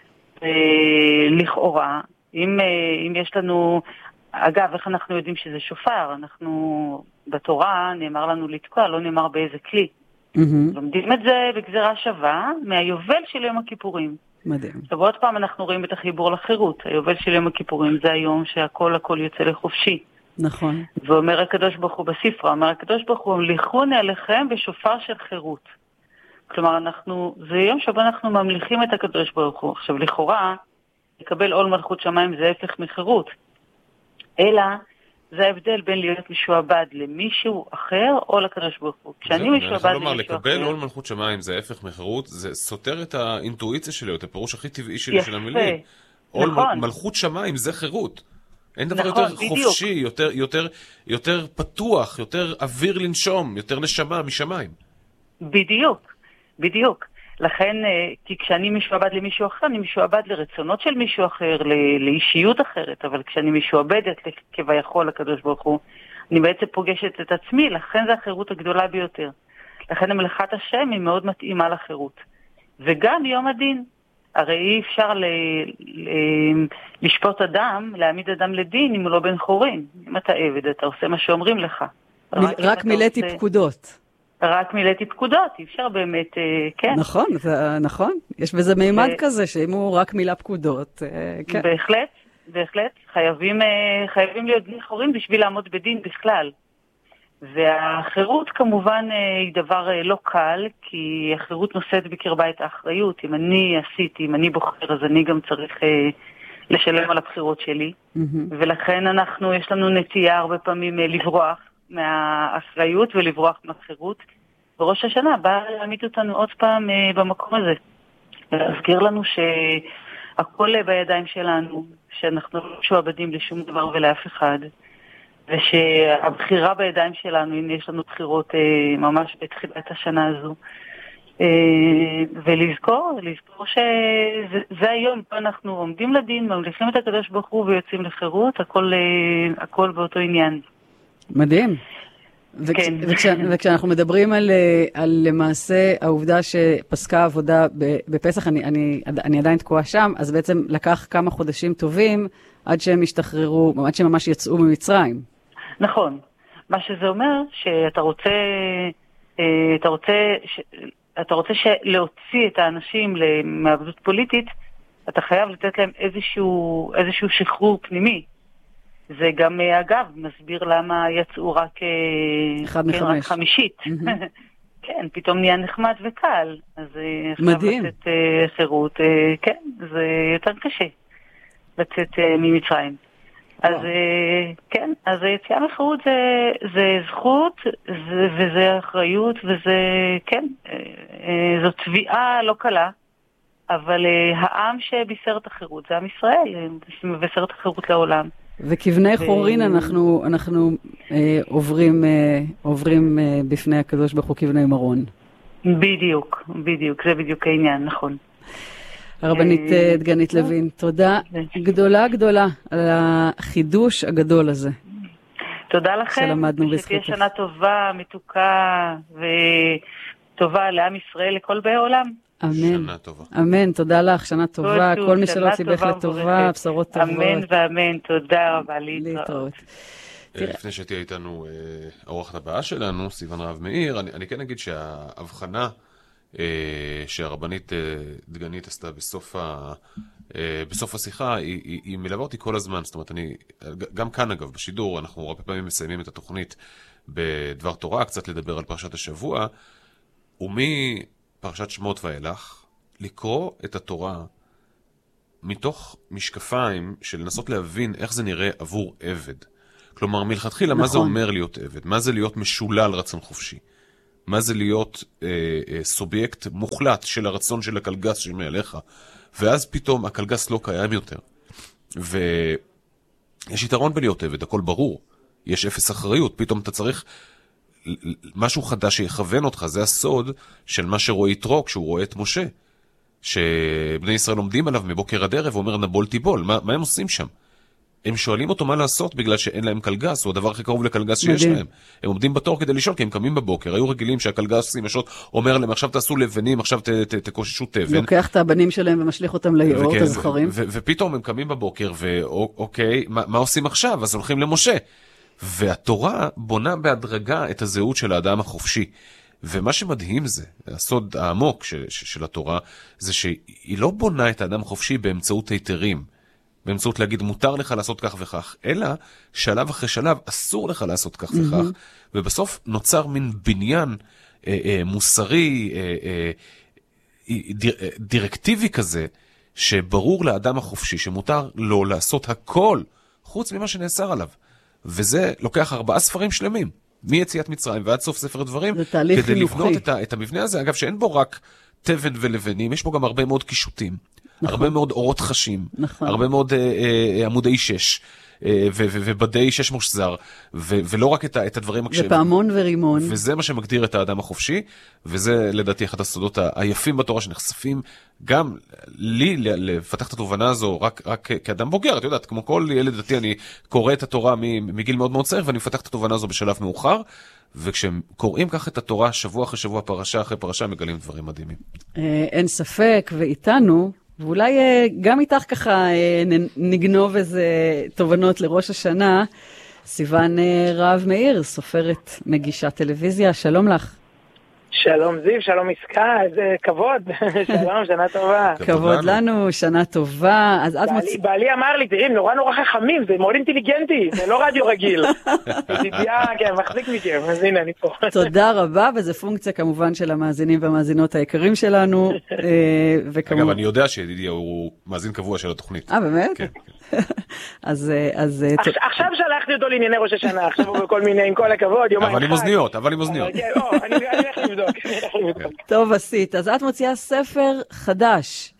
לכאורה, אם, אם יש לנו... אגב, איך אנחנו יודעים שזה שופר? אנחנו, בתורה נאמר לנו לתקוע, לא נאמר באיזה כלי. Mm-hmm. לומדים את זה בגזרה שווה מהיובל של יום הכיפורים. מדהים. עכשיו עוד פעם אנחנו רואים את החיבור לחירות. היובל של יום הכיפורים זה היום שהכל הכל יוצא לחופשי. נכון. ואומר הקדוש ברוך הוא בספרה, אומר הקדוש ברוך הוא, המליכוני עליכם בשופר של חירות. כלומר, אנחנו, זה יום שבו אנחנו ממליכים את הקדוש ברוך הוא. עכשיו, לכאורה, לקבל עול מלכות שמיים זה הפך מחירות. אלא, זה ההבדל בין להיות משועבד למישהו אחר או לקדוש ברוך הוא. כשאני משועבד למישהו אחר... לקבל עול מלכות שמיים זה הפך מחירות, זה סותר את האינטואיציה שלי, את הפירוש הכי טבעי שלי של המילים. עול מלכות שמיים זה חירות. אין דבר יותר חופשי, יותר, יותר, יותר פתוח, יותר אוויר לנשום, יותר נשמה משמיים. בדיוק, בדיוק. לכן, כי כשאני משועבד למישהו אחר, אני משועבד לרצונות של מישהו אחר, לאישיות אחרת, אבל כשאני משועבדת כביכול לקדוש ברוך הוא, אני בעצם פוגשת את עצמי, לכן זה החירות הגדולה ביותר. לכן המלאכת השם היא מאוד מתאימה לחירות. וגם יום הדין, הרי אי אפשר ל... ל... לשפוט אדם, להעמיד אדם לדין אם הוא לא בן חורין. אם אתה עבד, אתה עושה מה שאומרים לך. מ... רק, רק מילאתי עושה... פקודות. רק מילאתי פקודות, אי אפשר באמת, כן. נכון, זה, נכון. יש בזה מימד ו... כזה, שאם הוא רק מילה פקודות, כן. בהחלט, בהחלט. חייבים, חייבים להיות בני חורין בשביל לעמוד בדין בכלל. והחירות כמובן היא דבר לא קל, כי החירות נושאת בקרבה את האחריות. אם אני עשיתי, אם אני בוחר, אז אני גם צריך לשלם על הבחירות שלי. Mm-hmm. ולכן אנחנו, יש לנו נטייה הרבה פעמים לברוח מהאחריות ולברוח מהחירות. וראש השנה בא להעמיד אותנו עוד פעם במקום הזה. להזכיר לנו שהכל בידיים שלנו, שאנחנו לא משועבדים לשום דבר ולאף אחד. ושהבחירה בידיים שלנו, הנה יש לנו בחירות אה, ממש בתחילת השנה הזו, אה, ולזכור, לזכור שזה היום פה אנחנו עומדים לדין, ממליכים את הקדוש ברוך הוא ויוצאים לחירות, הכל, אה, הכל באותו עניין. מדהים. וכש, כן. וכש, וכשאנחנו מדברים על, על למעשה העובדה שפסקה עבודה בפסח, אני, אני, אני עדיין תקועה שם, אז בעצם לקח כמה חודשים טובים עד שהם השתחררו, עד שהם ממש יצאו ממצרים. נכון. מה שזה אומר, שאתה רוצה, אתה רוצה, אתה רוצה להוציא את האנשים למעבדות פוליטית, אתה חייב לתת להם איזשהו, איזשהו שחרור פנימי. זה גם, אגב, מסביר למה יצאו רק, אחד כן, מחמש. רק חמישית. Mm-hmm. כן, פתאום נהיה נחמד וקל. אז מדהים. לתת חירות, כן, זה יותר קשה לצאת ממצרים. אז כן, אז היציאה מחירות זה, זה זכות, זה, וזה אחריות, וזה, כן, זו תביעה לא קלה, אבל העם שבישר את החירות זה עם ישראל, מבשר את החירות לעולם. וכבני ו... חורין אנחנו, אנחנו אה, עוברים, אה, עוברים אה, בפני הקדוש ברוך הוא כבני מרון. בדיוק, בדיוק, זה בדיוק העניין, נכון. הרבנית דגנית לוין, תודה גדולה גדולה על החידוש הגדול הזה. תודה לכם, שלמדנו בזכותך. שתהיה שנה טובה, מתוקה וטובה לעם ישראל, לכל באי עולם. אמן. שנה טובה. אמן, תודה לך, שנה טובה, כל מי שלא סיבך לטובה, בשורות טובות. אמן ואמן, תודה רבה, להתראות. לפני שתהיה איתנו האורחת הבאה שלנו, סיוון רב מאיר, אני כן אגיד שההבחנה שהרבנית דגנית עשתה בסוף בסוף השיחה, היא, היא, היא מלווה אותי כל הזמן. זאת אומרת, אני, גם כאן אגב, בשידור, אנחנו הרבה פעמים מסיימים את התוכנית בדבר תורה, קצת לדבר על פרשת השבוע, ומפרשת שמות ואילך, לקרוא את התורה מתוך משקפיים של לנסות להבין איך זה נראה עבור עבד. כלומר, מלכתחילה, נכון. מה זה אומר להיות עבד? מה זה להיות משולל רצון חופשי? מה זה להיות אה, אה, סובייקט מוחלט של הרצון של הקלגס שמעליך? ואז פתאום הקלגס לא קיים יותר. ויש יתרון בלהיות עבד, הכל ברור. יש אפס אחריות, פתאום אתה צריך משהו חדש שיכוון אותך. זה הסוד של מה שרואי יתרו כשהוא רואה את משה. שבני ישראל עומדים עליו מבוקר עד ערב, ואומר נבול תיבול. מה, מה הם עושים שם? הם שואלים אותו מה לעשות בגלל שאין להם קלגס, הוא הדבר הכי קרוב לקלגס שיש להם. הם עומדים בתור כדי לשאול, כי הם קמים בבוקר, היו רגילים שהקלגס עם השוט אומר להם, עכשיו תעשו לבנים, עכשיו תקוששו תבן. לוקח את הבנים שלהם ומשליך אותם ליאור, את הזכרים. ופתאום הם קמים בבוקר, ואוקיי, מה עושים עכשיו? אז הולכים למשה. והתורה בונה בהדרגה את הזהות של האדם החופשי. ומה שמדהים זה, הסוד העמוק של התורה, זה שהיא לא בונה את האדם החופשי באמצעות היתרים. באמצעות להגיד מותר לך לעשות כך וכך, אלא שלב אחרי שלב אסור לך לעשות כך mm-hmm. וכך, ובסוף נוצר מין בניין אה, אה, מוסרי, אה, אה, דיר, אה, דירקטיבי כזה, שברור לאדם החופשי שמותר לו לעשות הכל, חוץ ממה שנאסר עליו. וזה לוקח ארבעה ספרים שלמים, מיציאת מצרים ועד סוף ספר דברים, כדי חינוכי. לבנות את, ה, את המבנה הזה, אגב שאין בו רק תבן ולבנים, יש בו גם הרבה מאוד קישוטים. נכון. הרבה מאוד אורות חשים, נכון. הרבה מאוד אה, אה, עמודי שש, אה, ו- ו- ובדי שש מושזר, ו- ולא רק את, ה- את הדברים הקשבים. ופעמון ורימון. וזה מה שמגדיר את האדם החופשי, וזה לדעתי אחד הסודות ה- היפים בתורה שנחשפים, גם לי לפתח את התובנה הזו רק, רק כאדם בוגר, את יודעת, כמו כל ילד דתי אני קורא את התורה מגיל מאוד מאוד צעיר, ואני מפתח את התובנה הזו בשלב מאוחר, וכשהם קוראים כך את התורה שבוע אחרי שבוע, פרשה אחרי פרשה, מגלים דברים מדהימים. אין ספק, ואיתנו, ואולי גם איתך ככה נגנוב איזה תובנות לראש השנה, סיוון רהב מאיר, סופרת מגישת טלוויזיה, שלום לך. שלום זיו, שלום עסקה, איזה כבוד, שלום, שנה טובה. כבוד לנו, שנה טובה. אז את מצ... בעלי אמר לי, תראי, נורא נורא חכמים, זה מאוד אינטליגנטי, זה לא רדיו רגיל. ידיעה, כן, מחזיק מכם, אז הנה, אני פה. תודה רבה, וזה פונקציה כמובן של המאזינים והמאזינות היקרים שלנו. אגב, אני יודע שידידיה הוא מאזין קבוע של התוכנית. אה, באמת? כן. אז, אז... עכשיו שלחתי אותו לענייני ראש השנה, עכשיו הוא בכל מיני, עם כל הכבוד, יומיים אבל עם אוזניות, אבל עם אוזניות. אני אלך לבדוק, אני אלך לבדוק. טוב, עשית. אז את מוציאה ספר חדש,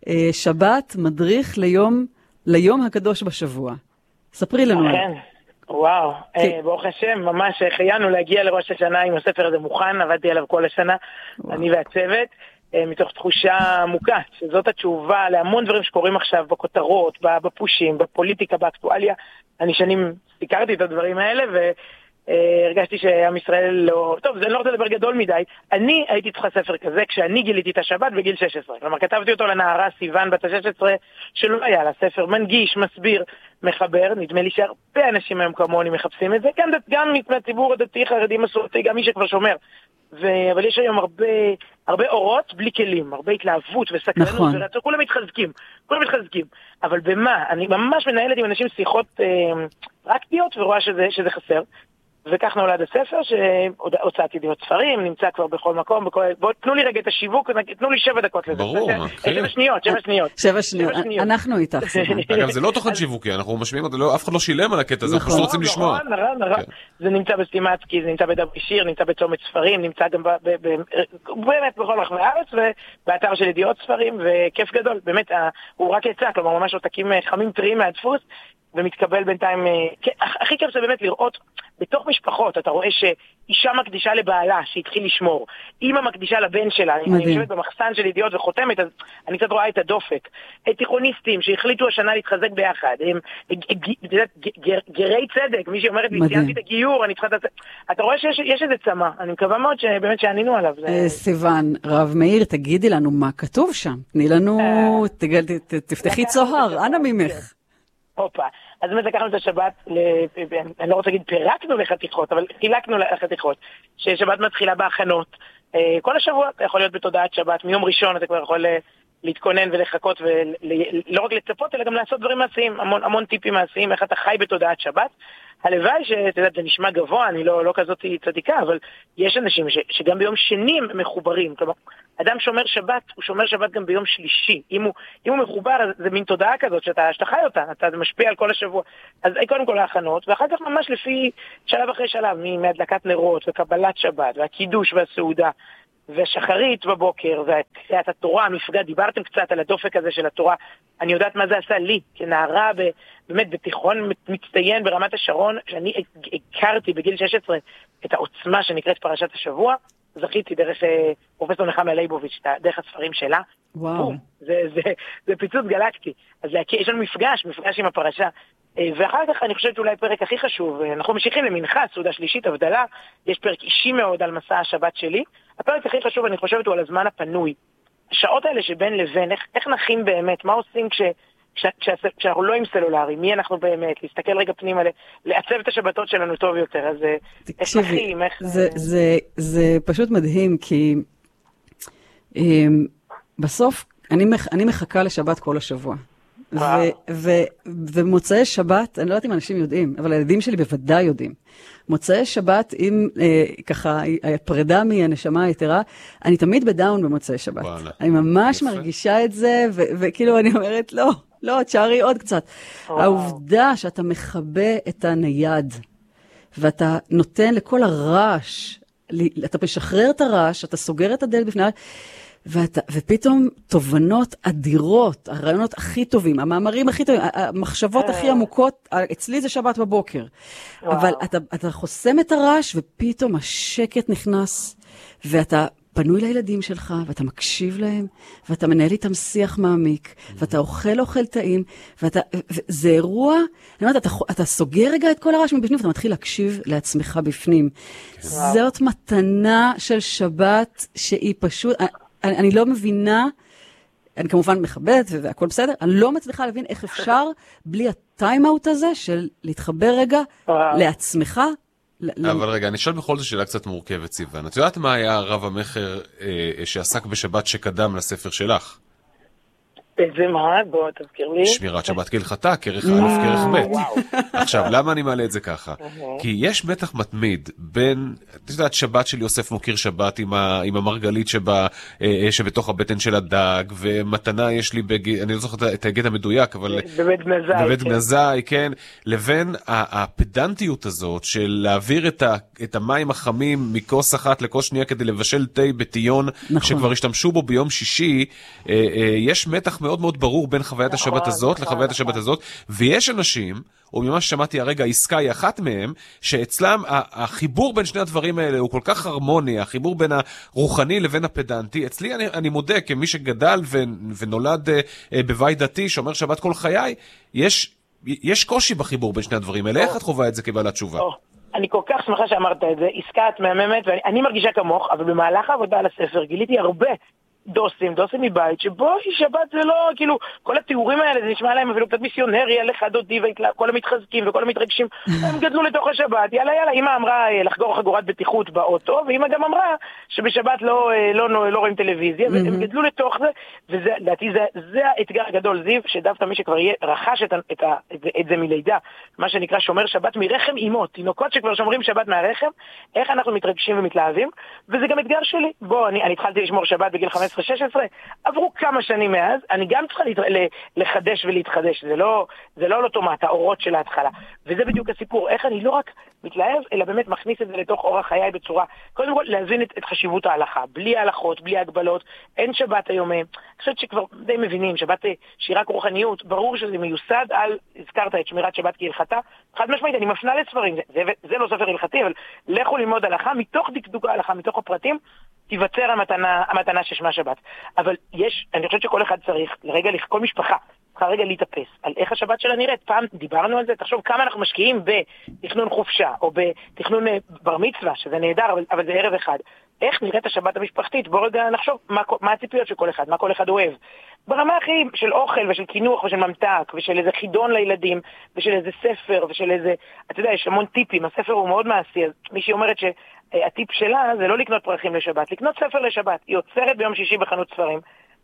שבת, מדריך ליום, ליום הקדוש בשבוע. ספרי לנו. כן, וואו, ברוך השם, ממש חיינו להגיע לראש השנה עם הספר הזה מוכן, עבדתי עליו כל השנה, אני והצוות. מתוך תחושה עמוקה, שזאת התשובה להמון דברים שקורים עכשיו בכותרות, בפושים, בפוליטיקה, באקטואליה. אני שנים סיקרתי את הדברים האלה, והרגשתי שעם ישראל לא... טוב, זה לא רוצה לדבר גדול מדי. אני הייתי צריכה ספר כזה כשאני גיליתי את השבת בגיל שש עשרה. כלומר, כתבתי אותו לנערה סיוון בת ה-שש עשרה, שלא היה לה ספר מנגיש, מסביר, מחבר. נדמה לי שהרבה אנשים היום כמוני מחפשים את זה, גם, גם מהציבור הדתי, חרדי, מסורתי, גם מי שכבר שומר. ו... אבל יש היום הרבה, הרבה אורות בלי כלים, הרבה התלהבות וסקרנות, נכון. ורצו, כולם מתחזקים, כולם מתחזקים. אבל במה? אני ממש מנהלת עם אנשים שיחות אה, פרקטיות ורואה שזה, שזה חסר. וכך נולד הספר, שהוצאתי ידיעות ספרים, נמצא כבר בכל מקום, בכל... בואו תנו לי רגע את השיווק, תנו לי שבע דקות לזה. ברור, אחי. שבע שניות, שבע שניות. שבע שניות, אנחנו איתך. אגב, זה לא תוכן שיווקי, אנחנו משמיעים אותו, אף אחד לא שילם על הקטע הזה, אנחנו פשוט רוצים לשמוע. נראה, נראה. זה נמצא בסטימצקי, זה נמצא בדברי שיר, נמצא בצומת ספרים, נמצא גם באמת בכל רחבי הארץ, ובאתר של ידיעות ספרים, וכיף גדול, באמת, הוא רק יצא, כלומר, ממש עותקים חמים טריים מהדפוס, ומתקבל בינתיים, הכי כיף זה באמת לראות בתוך משפחות, אתה רואה שאישה מקדישה לבעלה שהתחיל לשמור, אמא מקדישה לבן שלה, אני יושבת במחסן של ידיעות וחותמת, אז אני קצת רואה את הדופק, את תיכוניסטים שהחליטו השנה להתחזק ביחד, הם גרי צדק, מי שאומרת לי, ציינתי את הגיור, אני צריכה את... אתה רואה שיש איזה צמא, אני מקווה מאוד שבאמת שענינו עליו. סיוון רהב מאיר, תגידי לנו מה כתוב שם, תני לנו, תפתחי צוהר, אנא ממך. הופה, אז באמת לקחנו את השבת, אני לא רוצה להגיד פירקנו לחתיכות, אבל חילקנו לחתיכות, ששבת מתחילה בהכנות. כל השבוע אתה יכול להיות בתודעת שבת, מיום ראשון אתה כבר יכול להתכונן ולחכות, ולא רק לצפות, אלא גם לעשות דברים מעשיים, המון, המון טיפים מעשיים, איך אתה חי בתודעת שבת. הלוואי שאתה יודע, זה נשמע גבוה, אני לא, לא כזאת צדיקה, אבל יש אנשים ש, שגם ביום שני הם מחוברים. כלומר, אדם שומר שבת, הוא שומר שבת גם ביום שלישי. אם הוא, אם הוא מחובר, זה מין תודעה כזאת שאתה, שאתה חי אותה, אתה משפיע על כל השבוע. אז קודם כל ההכנות, ואחר כך ממש לפי שלב אחרי שלב, מהדלקת נרות וקבלת שבת, והקידוש והסעודה, והשחרית בבוקר, וקריאת התורה, המפגע, דיברתם קצת על הדופק הזה של התורה, אני יודעת מה זה עשה לי, כנערה ב, באמת בתיכון מצטיין ברמת השרון, שאני הכרתי בגיל שש עשרה את העוצמה שנקראת פרשת השבוע, זכיתי דרך אה, פרופסור נחמיה ליבוביץ', דרך הספרים שלה. וואו. זה, זה, זה פיצוץ גלקטי. אז יש לנו מפגש, מפגש עם הפרשה. ואחר כך אני חושבת אולי פרק הכי חשוב, אנחנו ממשיכים למנחה, סעודה שלישית, הבדלה, יש פרק אישי מאוד על מסע השבת שלי. הפרק הכי חשוב, אני חושבת, הוא על הזמן הפנוי. השעות האלה שבין לבין, איך, איך נחים באמת, מה עושים כש, כש, כש, כשאנחנו לא עם סלולרי, מי אנחנו באמת, להסתכל רגע פנימה, לעצב את השבתות שלנו טוב יותר, אז איך נחים, איך... זה, זה, זה פשוט מדהים, כי um, בסוף אני, מח, אני מחכה לשבת כל השבוע. ומוצאי שבת, אני לא יודעת אם אנשים יודעים, אבל הילדים שלי בוודאי יודעים. מוצאי שבת, אם ככה, הפרידה מהנשמה היתרה, אני תמיד בדאון במוצאי שבת. אני ממש מרגישה את זה, וכאילו אני אומרת, לא, לא, תשארי עוד קצת. העובדה שאתה מכבה את הנייד, ואתה נותן לכל הרעש, אתה משחרר את הרעש, אתה סוגר את הדלת בפני... ואתה, ופתאום תובנות אדירות, הרעיונות הכי טובים, המאמרים הכי טובים, המחשבות הכי עמוקות, אצלי זה שבת בבוקר. וואו. אבל אתה, אתה חוסם את הרעש, ופתאום השקט נכנס, ואתה פנוי לילדים שלך, ואתה מקשיב להם, ואתה מנהל איתם שיח מעמיק, ואתה אוכל אוכל טעים, ואתה, זה אירוע, אני אומרת, אתה, אתה סוגר רגע את כל הרעש מבפנים, ואתה מתחיל להקשיב לעצמך בפנים. וואו. זאת מתנה של שבת, שהיא פשוט... אני, אני לא מבינה, אני כמובן מכבדת והכל בסדר, אני לא מצליחה להבין איך אפשר בלי הטיימאוט הזה של להתחבר רגע לעצמך. אבל רגע, אני שואל בכל זאת שאלה קצת מורכבת, סיוון. את יודעת מה היה רב המחר אה, שעסק בשבת שקדם לספר שלך? איזה מה? בוא תזכיר לי. שמירת שבת כהלכתה, כרך א' כרך ב'. עכשיו, למה אני מעלה את זה ככה? כי יש מתח מתמיד בין, את יודעת, שבת של יוסף מוקיר שבת עם המרגלית שבתוך הבטן של הדג, ומתנה יש לי, אני לא זוכר את ההגד המדויק, אבל... בבית גנזי. בבית גנזי, כן. לבין הפדנטיות הזאת של להעביר את המים החמים מכוס אחת לכוס שנייה כדי לבשל תה בטיון, שכבר השתמשו בו ביום שישי, יש מתח מאוד מאוד ברור בין חוויית השבת הזאת לחוויית השבת הזאת, ויש אנשים, או ממש שמעתי הרגע, העסקה היא אחת מהם, שאצלם החיבור בין שני הדברים האלה הוא כל כך הרמוני, החיבור בין הרוחני לבין הפדנטי. אצלי אני, אני מודה, כמי שגדל ונולד בבית דתי, שאומר שבת כל חיי, יש, יש קושי בחיבור בין שני הדברים האלה. איך את חווה את זה כבעלת תשובה? אני כל כך שמחה שאמרת את זה, עסקה את מהממת, ואני מרגישה כמוך, אבל במהלך העבודה על הספר גיליתי הרבה דוסים, דוסים מבית, שבו שבת זה לא, כאילו, כל התיאורים האלה, זה נשמע להם אפילו קצת מיסיונרי, על אחד דודי, וכל המתחזקים וכל המתרגשים, הם גדלו לתוך השבת, יאללה יאללה, אמא אמרה לחגור חגורת בטיחות באוטו, ואמא גם אמרה שבשבת לא, לא, לא, לא רואים טלוויזיה, והם גדלו לתוך זה, וזה, לדעתי, זה, זה האתגר הגדול, זיו, שדווקא מי שכבר יהיה, רכש את, את, את, את זה מלידה, מה שנקרא שומר שבת מרחם אימות, תינוקות שכבר שומרים שבת מהרחם, איך אנחנו מתרגשים ומתלהבים, וזה גם אתגר שלי. בוא, אני, אני התחלתי לשמור שבת בגיל חמש עשרה שש עשרה, עברו כמה שנים מאז, אני גם צריכה לחדש ולהתחדש, זה לא, זה לא אוטומט, האורות של ההתחלה. וזה בדיוק הסיפור, איך אני לא רק מתלהב, אלא באמת מכניס את זה לתוך אורח חיי בצורה, קודם כל להבין את, את חשיבות ההלכה, בלי ההלכות, בלי הגבלות, אין שבת היום, אני חושבת שכבר די מבינים, שבת שהיא רק רוחניות, ברור שזה מיוסד על, הזכרת את שמירת שבת כהלכתה, חד משמעית, אני מפנה לספרים, זה, זה, זה לא ספר הלכתי, אבל לכו ללמוד הלכה, מתוך דקדוק ההלכה, מתוך הפרטים, תיווצר המתנה, המתנה ששמה שבת. אבל יש, אני חושבת שכל אחד צריך, לרגע, כל משפחה, צריכה רגע להתאפס על איך השבת שלה נראית. פעם דיברנו על זה, תחשוב כמה אנחנו משקיעים בתכנון חופשה, או בתכנון בר מצווה, שזה נהדר, אבל, אבל זה ערב אחד. איך נראית השבת המשפחתית? בוא רגע נחשוב מה, מה הציפיות של כל אחד, מה כל אחד אוהב. ברמה הכי של אוכל ושל כינוך ושל ממתק ושל איזה חידון לילדים ושל איזה ספר ושל איזה, אתה יודע, יש המון טיפים, הספר הוא מאוד מעשי, אז מישהי אומרת שהטיפ שלה זה לא לקנות פרחים לשבת, לקנות ספר לשבת. היא עוצרת ביום שישי בחנות ספרים,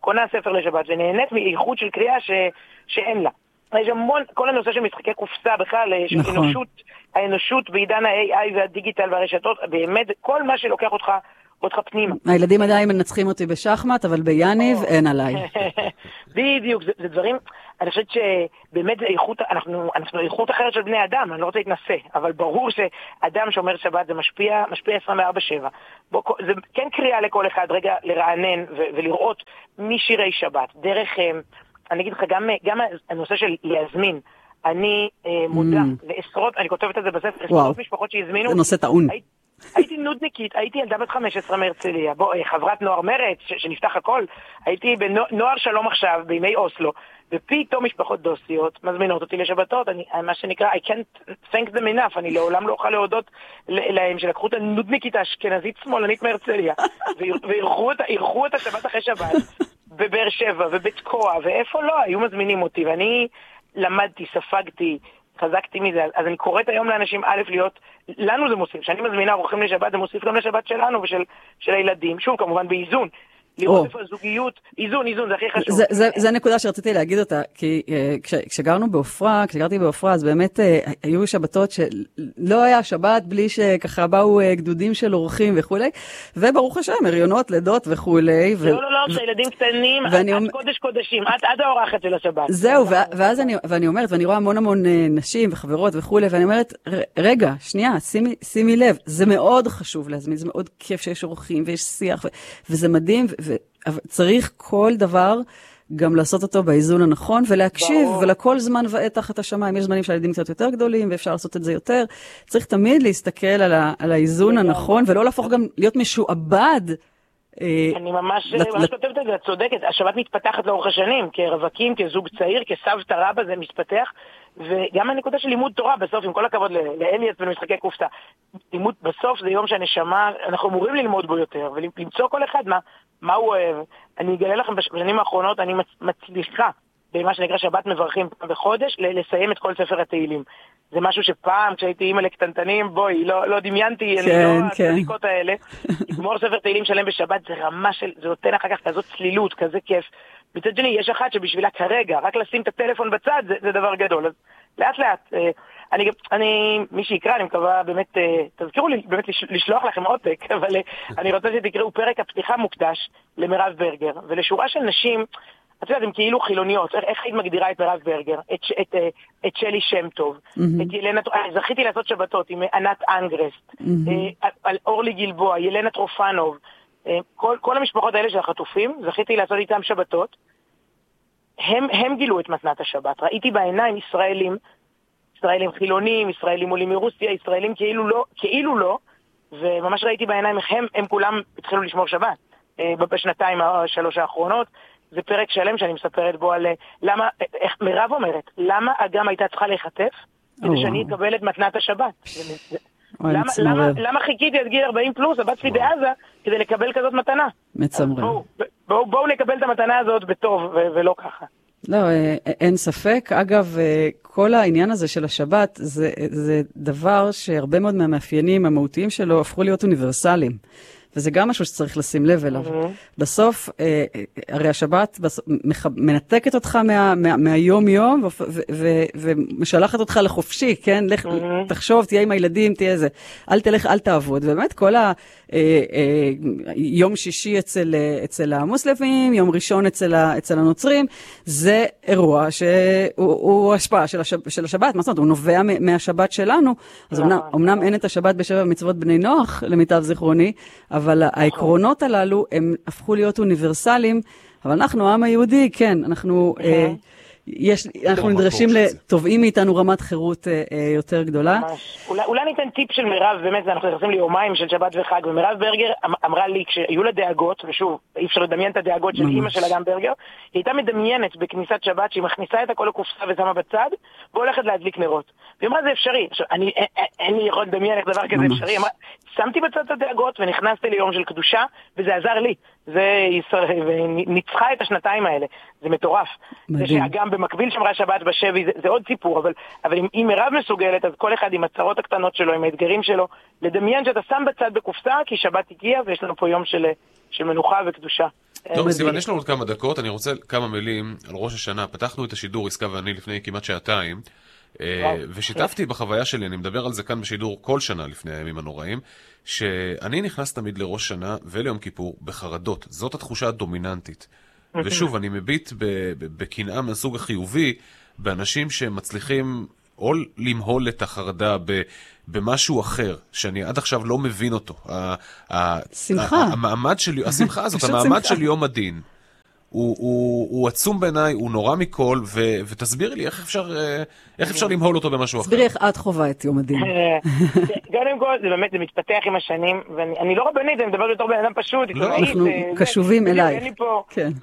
קונה ספר לשבת ונהנית מאיכות של קריאה ש... שאין לה. יש המון, כל הנושא של משחקי קופסה בכלל, נכון. האנושות, האנושות בעידן ה-איי איי והדיגיטל והרשתות, באמת כל מה שלוקח אותך, אותך פנימה. הילדים עדיין מנצחים אותי בשחמט, אבל ביאניב אין עליי. בדיוק, זה, זה דברים, אני חושבת שבאמת זה איכות, אנחנו, אנחנו איכות אחרת של בני אדם, אני לא רוצה להתנסה, אבל ברור שאדם שאומר שבת זה משפיע, משפיע עשרים וארבע שבע. בוא, זה כן קריאה לכל אחד רגע לרענן ו- ולראות משירי שבת, דרך... אני אגיד לך, גם, גם הנושא של להזמין, אני אה, מודע mm. לעשרות, אני כותבת את זה בספר, עשרות משפחות שהזמינו. זה נושא טעון. הי, הייתי נודניקית, הייתי ילדה בת חמש עשרה מהרצליה, בוא, חברת נוער מרץ, ש, שנפתח הכל, הייתי בנוער שלום עכשיו, בימי אוסלו, ופתאום משפחות דוסיות מזמינות אותי לשבתות, אני, מה שנקרא, I can't thank them enough, אני לעולם לא אוכל להודות להם שלקחו את הנודניקית האשכנזית שמאלנית מהרצליה, ועירכו את השבת אחרי שבת, בבאר שבע ובתקוע, ואיפה לא, היו מזמינים אותי, ואני למדתי, ספגתי, חזקתי מזה, אז אני קוראת היום לאנשים א' להיות, לנו זה מוסיף, שאני מזמינה אורחים לשבת, זה מוסיף גם לשבת שלנו ושל של הילדים, שוב כמובן באיזון, לראות איפה הזוגיות, איזון, איזון, זה הכי חשוב. זה, זה, זה נקודה שרציתי להגיד אותה, כי כש, כשגרנו באופרה, כשגרתי באופרה, אז באמת היו שבתות שלא היה שבת בלי שככה באו גדודים של אורחים וכולי, וברוך השם, הריונות, לידות וכולי. לא, לא, לא, כשילדים קטנים, עד קודש קודשים, עד האורחת של השבת. זהו, ואז אני, ואני אומרת, ואני רואה המון המון נשים וחברות וכולי, ואני אומרת, רגע, שנייה, שימי, שימי לב, זה מאוד חשוב להזמין, זה מאוד כיף שיש אורחים ויש שיח, וזה מדהים, וצריך כל דבר גם לעשות אותו באיזון הנכון, ולהקשיב, ולכל זמן ועת תחת השמיים. יש זמנים שהילדים קצת יותר גדולים, ואפשר לעשות את זה יותר. צריך תמיד להסתכל על, ה, על האיזון הנכון, ולא להפוך גם להיות משועבד. אני ממש כותבת את זה, את צודקת. השבת מתפתחת לאורך השנים, כרווקים, כזוג צעיר, כסבתא רבא, זה מתפתח. וגם הנקודה של לימוד תורה, בסוף, עם כל הכבוד לאליאס ולמשחקי קופסה, לימוד בסוף זה יום שהנשמה, אנחנו אמורים ללמוד בו יותר, ולמצוא כל אחד מה, מה הוא אוהב. אני אגלה לכם בשנים האחרונות, אני מצליחה, במה שנקרא שבת מברכים פעם בחודש, לסיים את כל ספר התהילים. זה משהו שפעם, כשהייתי אימא לקטנטנים, בואי, לא, לא דמיינתי, כן, אני לא כן. הצדיקות האלה. לגמור ספר תהילים שלם בשבת, זה רמה של, זה נותן אחר כך כזאת צלילות, כזה כיף. מצד שני, יש אחת שבשבילה כרגע, רק לשים את הטלפון בצד, זה, זה דבר גדול. אז לאט לאט, אני, אני, מי שיקרא, אני מקווה באמת, תזכירו לי באמת לשלוח לכם עותק, אבל אני רוצה שתקראו פרק הפתיחה מוקדש למירב ברגר, ולשורה של נשים, את יודעת, הן כאילו חילוניות, איך היית מגדירה את מירב ברגר, את, את, את שלי שם טוב, mm-hmm. את ילנה, זכיתי לעשות שבתות עם ענת אנגרסט, mm-hmm. על אורלי גלבוע, ילנה טרופנוב, כל, כל המשפחות האלה של החטופים, זכיתי לעשות איתם שבתות, הם, הם גילו את מתנת השבת. ראיתי בעיניים ישראלים, ישראלים חילונים, ישראלים עולים מרוסיה, ישראלים כאילו לא, כאילו לא, וממש ראיתי בעיניים איך הם, הם כולם התחילו לשמור שבת. בשנתיים השלוש האחרונות, זה פרק שלם שאני מספרת בו על למה, איך מירב אומרת, למה אגם הייתה צריכה להיחטף כדי שאני אקבל את מתנת השבת. למה, למה, למה חיכיתי עד גיל ארבעים פלוס, הבת שלי בעזה, כדי לקבל כזאת מתנה? מצמרר. בואו, בואו, בואו נקבל את המתנה הזאת בטוב ו- ולא ככה. לא, אין ספק. אגב, כל העניין הזה של השבת, זה, זה דבר שהרבה מאוד מהמאפיינים המהותיים שלו הפכו להיות אוניברסליים. וזה גם משהו שצריך לשים לב אליו. Mm-hmm. בסוף, אה, הרי השבת בסוף, מח, מנתקת אותך מה, מה, מהיום-יום, ו, ו, ו, ומשלחת אותך לחופשי, כן? לך, mm-hmm. תחשוב, תהיה עם הילדים, תהיה זה. אל תלך, אל תעבוד. באמת, כל ה... אה, אה, יום שישי אצל, אצל המוסלמים, יום ראשון אצל, אצל הנוצרים, זה אירוע שהוא הוא השפעה של, השב, של השבת. מה זאת אומרת? הוא נובע מהשבת שלנו. אז אמנם, אמנם אין את השבת בשבע מצוות בני נוח, למיטב זיכרוני, אבל העקרונות הללו הם הפכו להיות אוניברסליים, אבל אנחנו, העם היהודי, כן, אנחנו, אה, יש, אנחנו נדרשים לתובעים מאיתנו רמת חירות אה, יותר גדולה. אולי, אולי ניתן טיפ של מירב, באמת, אנחנו נכנסים ליומיים של שבת וחג, ומירב ברגר אמרה לי, כשהיו לה דאגות, ושוב, אי אפשר לדמיין את הדאגות של אמא של אגם ברגר, היא הייתה מדמיינת בכניסת שבת, שהיא מכניסה את הכל לקופסה ושמה בצד, והולכת להדליק נרות. והיא אמרה, זה אפשרי. עכשיו, אני, אין לי יכול לדמיין איך דבר כזה אפשרי. אמרה, שמתי בצד את הדאגות ונכנסתי ליום של קדושה, וזה עזר לי. זה ישראל, וניצחה את השנתיים האלה. זה מטורף. מדהים. זה שאגם במקביל שמרה שבת בשבי, זה, זה עוד סיפור, אבל, אבל אם, אם מירב מסוגלת, אז כל אחד עם הצרות הקטנות שלו, עם האתגרים שלו, לדמיין שאתה שם בצד בקופסה, כי שבת הגיעה, ויש לנו פה יום של, של מנוחה וקדושה. טוב, סיוון, יש לנו עוד כמה דקות, אני רוצה כמה מילים על ראש השנה. פתחנו את השידור, עסקה ואני, לפני כמעט שעתיים, ושיתפתי בחוויה שלי, אני מדבר על זה כאן בשידור כל שנה לפני הימים הנוראים, שאני נכנס תמיד לראש שנה וליום כיפור בחרדות. זאת התחושה הדומיננטית. ושוב, אני מביט בקנאה מהסוג החיובי, באנשים שמצליחים או למהול את החרדה במשהו אחר, שאני עד עכשיו לא מבין אותו. שמחה. המעמד של, השמחה הזאת, המעמד של יום הדין, הוא, הוא, הוא עצום בעיניי, הוא נורא מכל, ו, ותסבירי לי איך אפשר, איך אפשר למהול אותו במשהו אחר. תסבירי איך את חובה את יום הדין. קודם כל, זה באמת, זה מתפתח עם השנים, ואני לא רבנית, אני מדבר יותר בן אדם פשוט, אנחנו קשובים אלייך. אני פה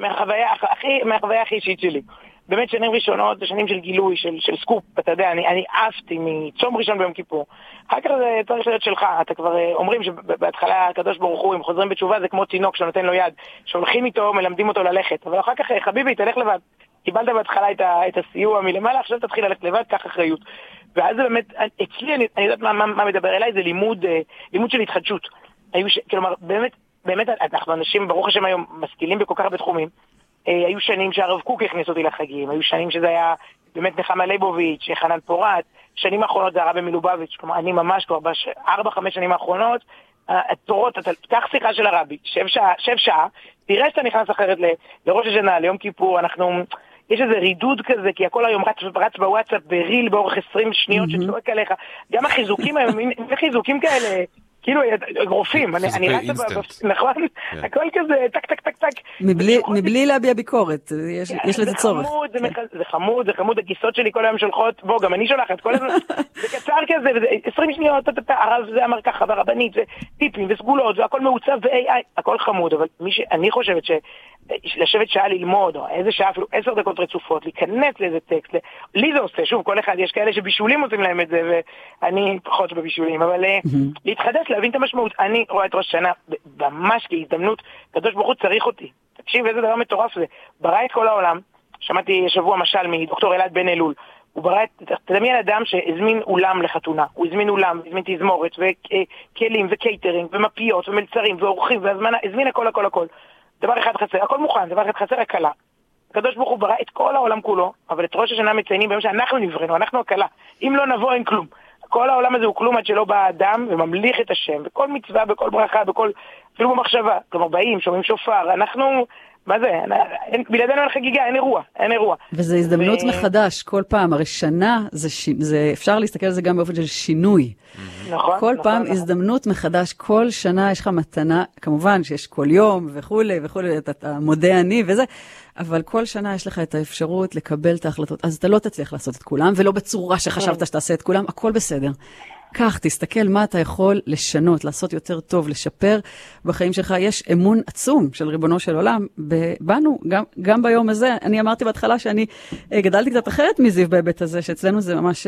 מהחוויה הכי אישית שלי. באמת שנים ראשונות, שנים של גילוי, של, של סקופ, אתה יודע, אני, אני עפתי מצום ראשון ביום כיפור. אחר כך זה צריך להיות שלך, אתה כבר אומרים שבהתחלה הקדוש ברוך הוא, אם חוזרים בתשובה, זה כמו תינוק שנותן לו יד, שהולכים איתו, מלמדים אותו ללכת, אבל אחר כך, חביבי, תלך לבד, קיבלת בהתחלה את, ה, את הסיוע מלמעלה, עכשיו תתחיל ללכת לבד, קח אחריות. ואז זה באמת, אצלי, אני, אני יודעת מה, מה, מה מדבר אליי, זה לימוד, לימוד של התחדשות. היו ש, כלומר, באמת, באמת, אנחנו אנשים, ברוך השם היום, משכילים בכל כך הרבה תחומים. היו שנים שהרב קוק הכניס אותי לחגים, היו שנים שזה היה באמת נחמה ליבוביץ', חנן פורת, שנים האחרונות זה הרב מלובביץ', כלומר אני ממש כבר בארבע, חמש שנים האחרונות, התורות, אתה פתח שיחה של הרבי, שב שעה, שב שעה, תראה שאתה נכנס אחרת לראש השנה, ליום כיפור, אנחנו, יש איזה רידוד כזה, כי הכל היום רץ, רץ בוואטסאפ בריל באורך עשרים שניות שצועק עליך, גם החיזוקים היום, חיזוקים כאלה, כאילו, אגרופים, אני רצה, נכון? הכל כזה, טק, טק, טק, טק. מבלי להביע ביקורת, יש לזה צורך. זה חמוד, זה חמוד, הגיסות שלי כל היום שולחות, בוא, גם אני שולחת, כל הזמן, זה קצר כזה, עשרים שניות, הרב זה אמר ככה, והרבנית, וטיפים, וסגולות, והכל מעוצב, ו-איי איי, הכל חמוד, אבל אני חושבת שלשבת שעה ללמוד, או איזה שעה, אפילו עשר דקות רצופות, להיכנס לאיזה טקסט, לי זה עושה, שוב, כל אחד, יש כאלה שבישולים עושים להם את זה, ואני פחות בבישולים, אבל להתחדש, להבין את המשמעות. אני רואה את ראש השנה ממש כהזדמנות, קדוש ברוך הוא צריך אותי. תקשיב, איזה דבר מטורף זה. ברא את כל העולם, שמעתי שבוע משל מדוקטור אלעד בן אלול, הוא ברא את, תדמיין אדם שהזמין אולם לחתונה, הוא הזמין אולם, הזמין תזמורת, וכלים, וקייטרינג, ומפיות, ומלצרים, ואורחים, והזמנה, הזמין הכל, הכל, הכל. דבר אחד חסר, הכל מוכן, דבר אחד חסר, הקלה. הקדוש ברוך הוא ברא את כל העולם כולו, אבל את ראש השנה מציינים ביום שאנחנו נבראנו, אנחנו הקלה. אם לא נבוא, אין כלום. כל העולם הזה הוא כלום עד שלא בא האדם וממליך את השם, בכל מצווה, בכל ברכה, בכל, אפילו במחשבה. כלומר, באים, שומעים שופר, אנחנו, מה זה? אין, בלעדינו אין חגיגה, אין אירוע, אין אירוע. וזה הזדמנות ו... מחדש, כל פעם. הרי שנה, זה, ש... זה, אפשר להסתכל על זה גם באופן של שינוי. נכון. כל נכון, פעם נכון. הזדמנות מחדש, כל שנה יש לך מתנה, כמובן שיש כל יום וכולי וכולי, אתה, אתה מודה אני וזה, אבל כל שנה יש לך את האפשרות לקבל את ההחלטות. אז אתה לא תצליח לעשות את כולם, ולא בצורה שחשבת שתעשה את כולם, הכל בסדר. כך, תסתכל מה אתה יכול לשנות, לעשות יותר טוב, לשפר בחיים שלך. יש אמון עצום של ריבונו של עולם בנו, גם, גם ביום הזה. אני אמרתי בהתחלה שאני גדלתי קצת אחרת מזיו בהיבט הזה, שאצלנו זה ממש,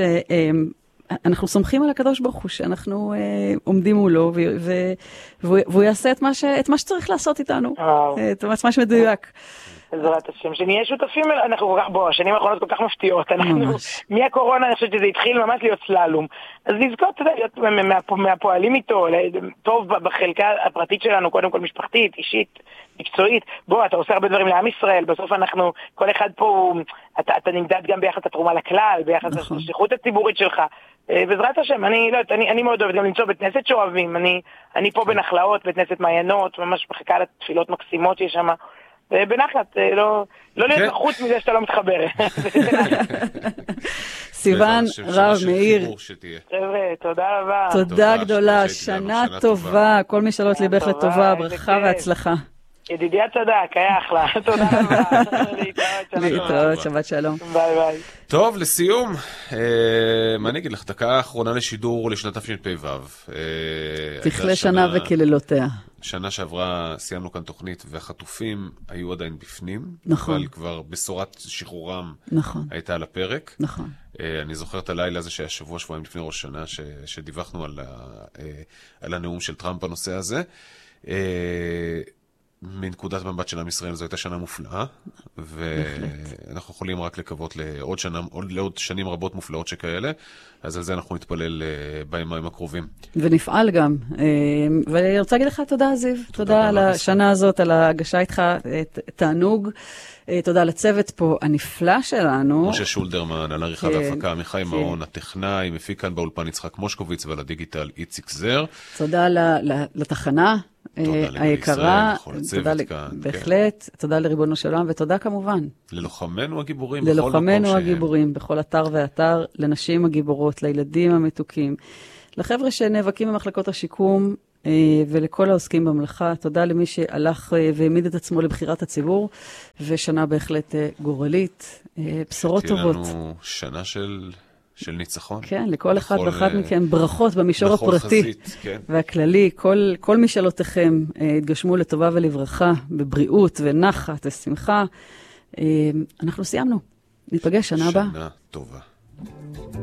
אנחנו סומכים על הקדוש ברוך הוא, שאנחנו עומדים מולו, והוא יעשה את מה, ש, את מה שצריך לעשות איתנו, את מה שמדויק. בעזרת השם, שנהיה שותפים, אנחנו כל כך, בוא, השנים האחרונות כל כך מפתיעות, אנחנו, מהקורונה אני חושבת שזה התחיל ממש להיות סללום, אז לזכות, אתה יודע, להיות מהפועלים איתו, טוב בחלקה הפרטית שלנו, קודם כל משפחתית, אישית, מקצועית, בוא, אתה עושה הרבה דברים לעם ישראל, בסוף אנחנו, כל אחד פה, אתה, אתה נמדד גם ביחס התרומה לכלל, ביחס לשליחות הציבורית שלך, בעזרת השם, אני לא יודעת, אני, אני מאוד אוהבת גם למצוא בית כנסת שאוהבים, אני, אני פה בנחלאות, בית כנסת מעיינות, ממש מחכה לתפילות מקסימות שיש שם, בנחת, לא, לא להיות חוץ מזה שאתה לא מתחבר. סיוון, רב, מאיר. תודה רבה. תודה גדולה, שנה טובה, כל מי שאלות ליבך לטובה, ברכה והצלחה. ידידיה צדק, היה אחלה. תודה רבה. להתראות, שבת שלום. ביי ביי. טוב, לסיום, מה אני אגיד לך, דקה האחרונה לשידור לשנת תשפ"ו. תכלה שנה וכלילותיה. שנה שעברה סיימנו כאן תוכנית, והחטופים היו עדיין בפנים. נכון. אבל כבר בשורת שחרורם נכון. הייתה על הפרק. נכון. אני זוכר את הלילה הזה שהיה שבוע שבועיים לפני ראש שנה, שדיווחנו על, על הנאום של טראמפ בנושא הזה. מנקודת מבט של עם ישראל, זו הייתה שנה מופלאה. ואנחנו יכולים רק לקוות לעוד, שנה, לעוד שנים רבות מופלאות שכאלה, אז על זה אנחנו נתפלל בימים הקרובים. ונפעל גם. ואני רוצה להגיד לך תודה, זיו. תודה, תודה על השנה הזאת, על ההגשה איתך, תענוג. תודה לצוות פה הנפלא שלנו. משה שולדרמן, על עריכה והפקה, עמיחי מעון, הטכנאי, מפיק כאן באולפן יצחק מושקוביץ, ועל הדיגיטל איציק זר. תודה לתחנה היקרה. תודה לצוות כאן. בהחלט. תודה לריבונו של עולם, ותודה כמובן. ללוחמנו הגיבורים בכל מקום שהם. ללוחמנו הגיבורים, בכל אתר ואתר, לנשים הגיבורות, לילדים המתוקים, לחבר'ה שנאבקים במחלקות השיקום, ולכל העוסקים במלאכה. תודה למי שהלך והעמיד את עצמו לבחירת הציבור, ושנה בהחלט גורלית. בשורות טובות. תהיה לנו שנה של, של ניצחון. כן, לכל אחד ואחת מכם ברכות במישור הפרטי חזית, כן. והכללי. כל, כל משאלותיכם התגשמו לטובה ולברכה, בבריאות ונחת ושמחה. אנחנו סיימנו. ניפגש שנה הבאה. שנה טובה.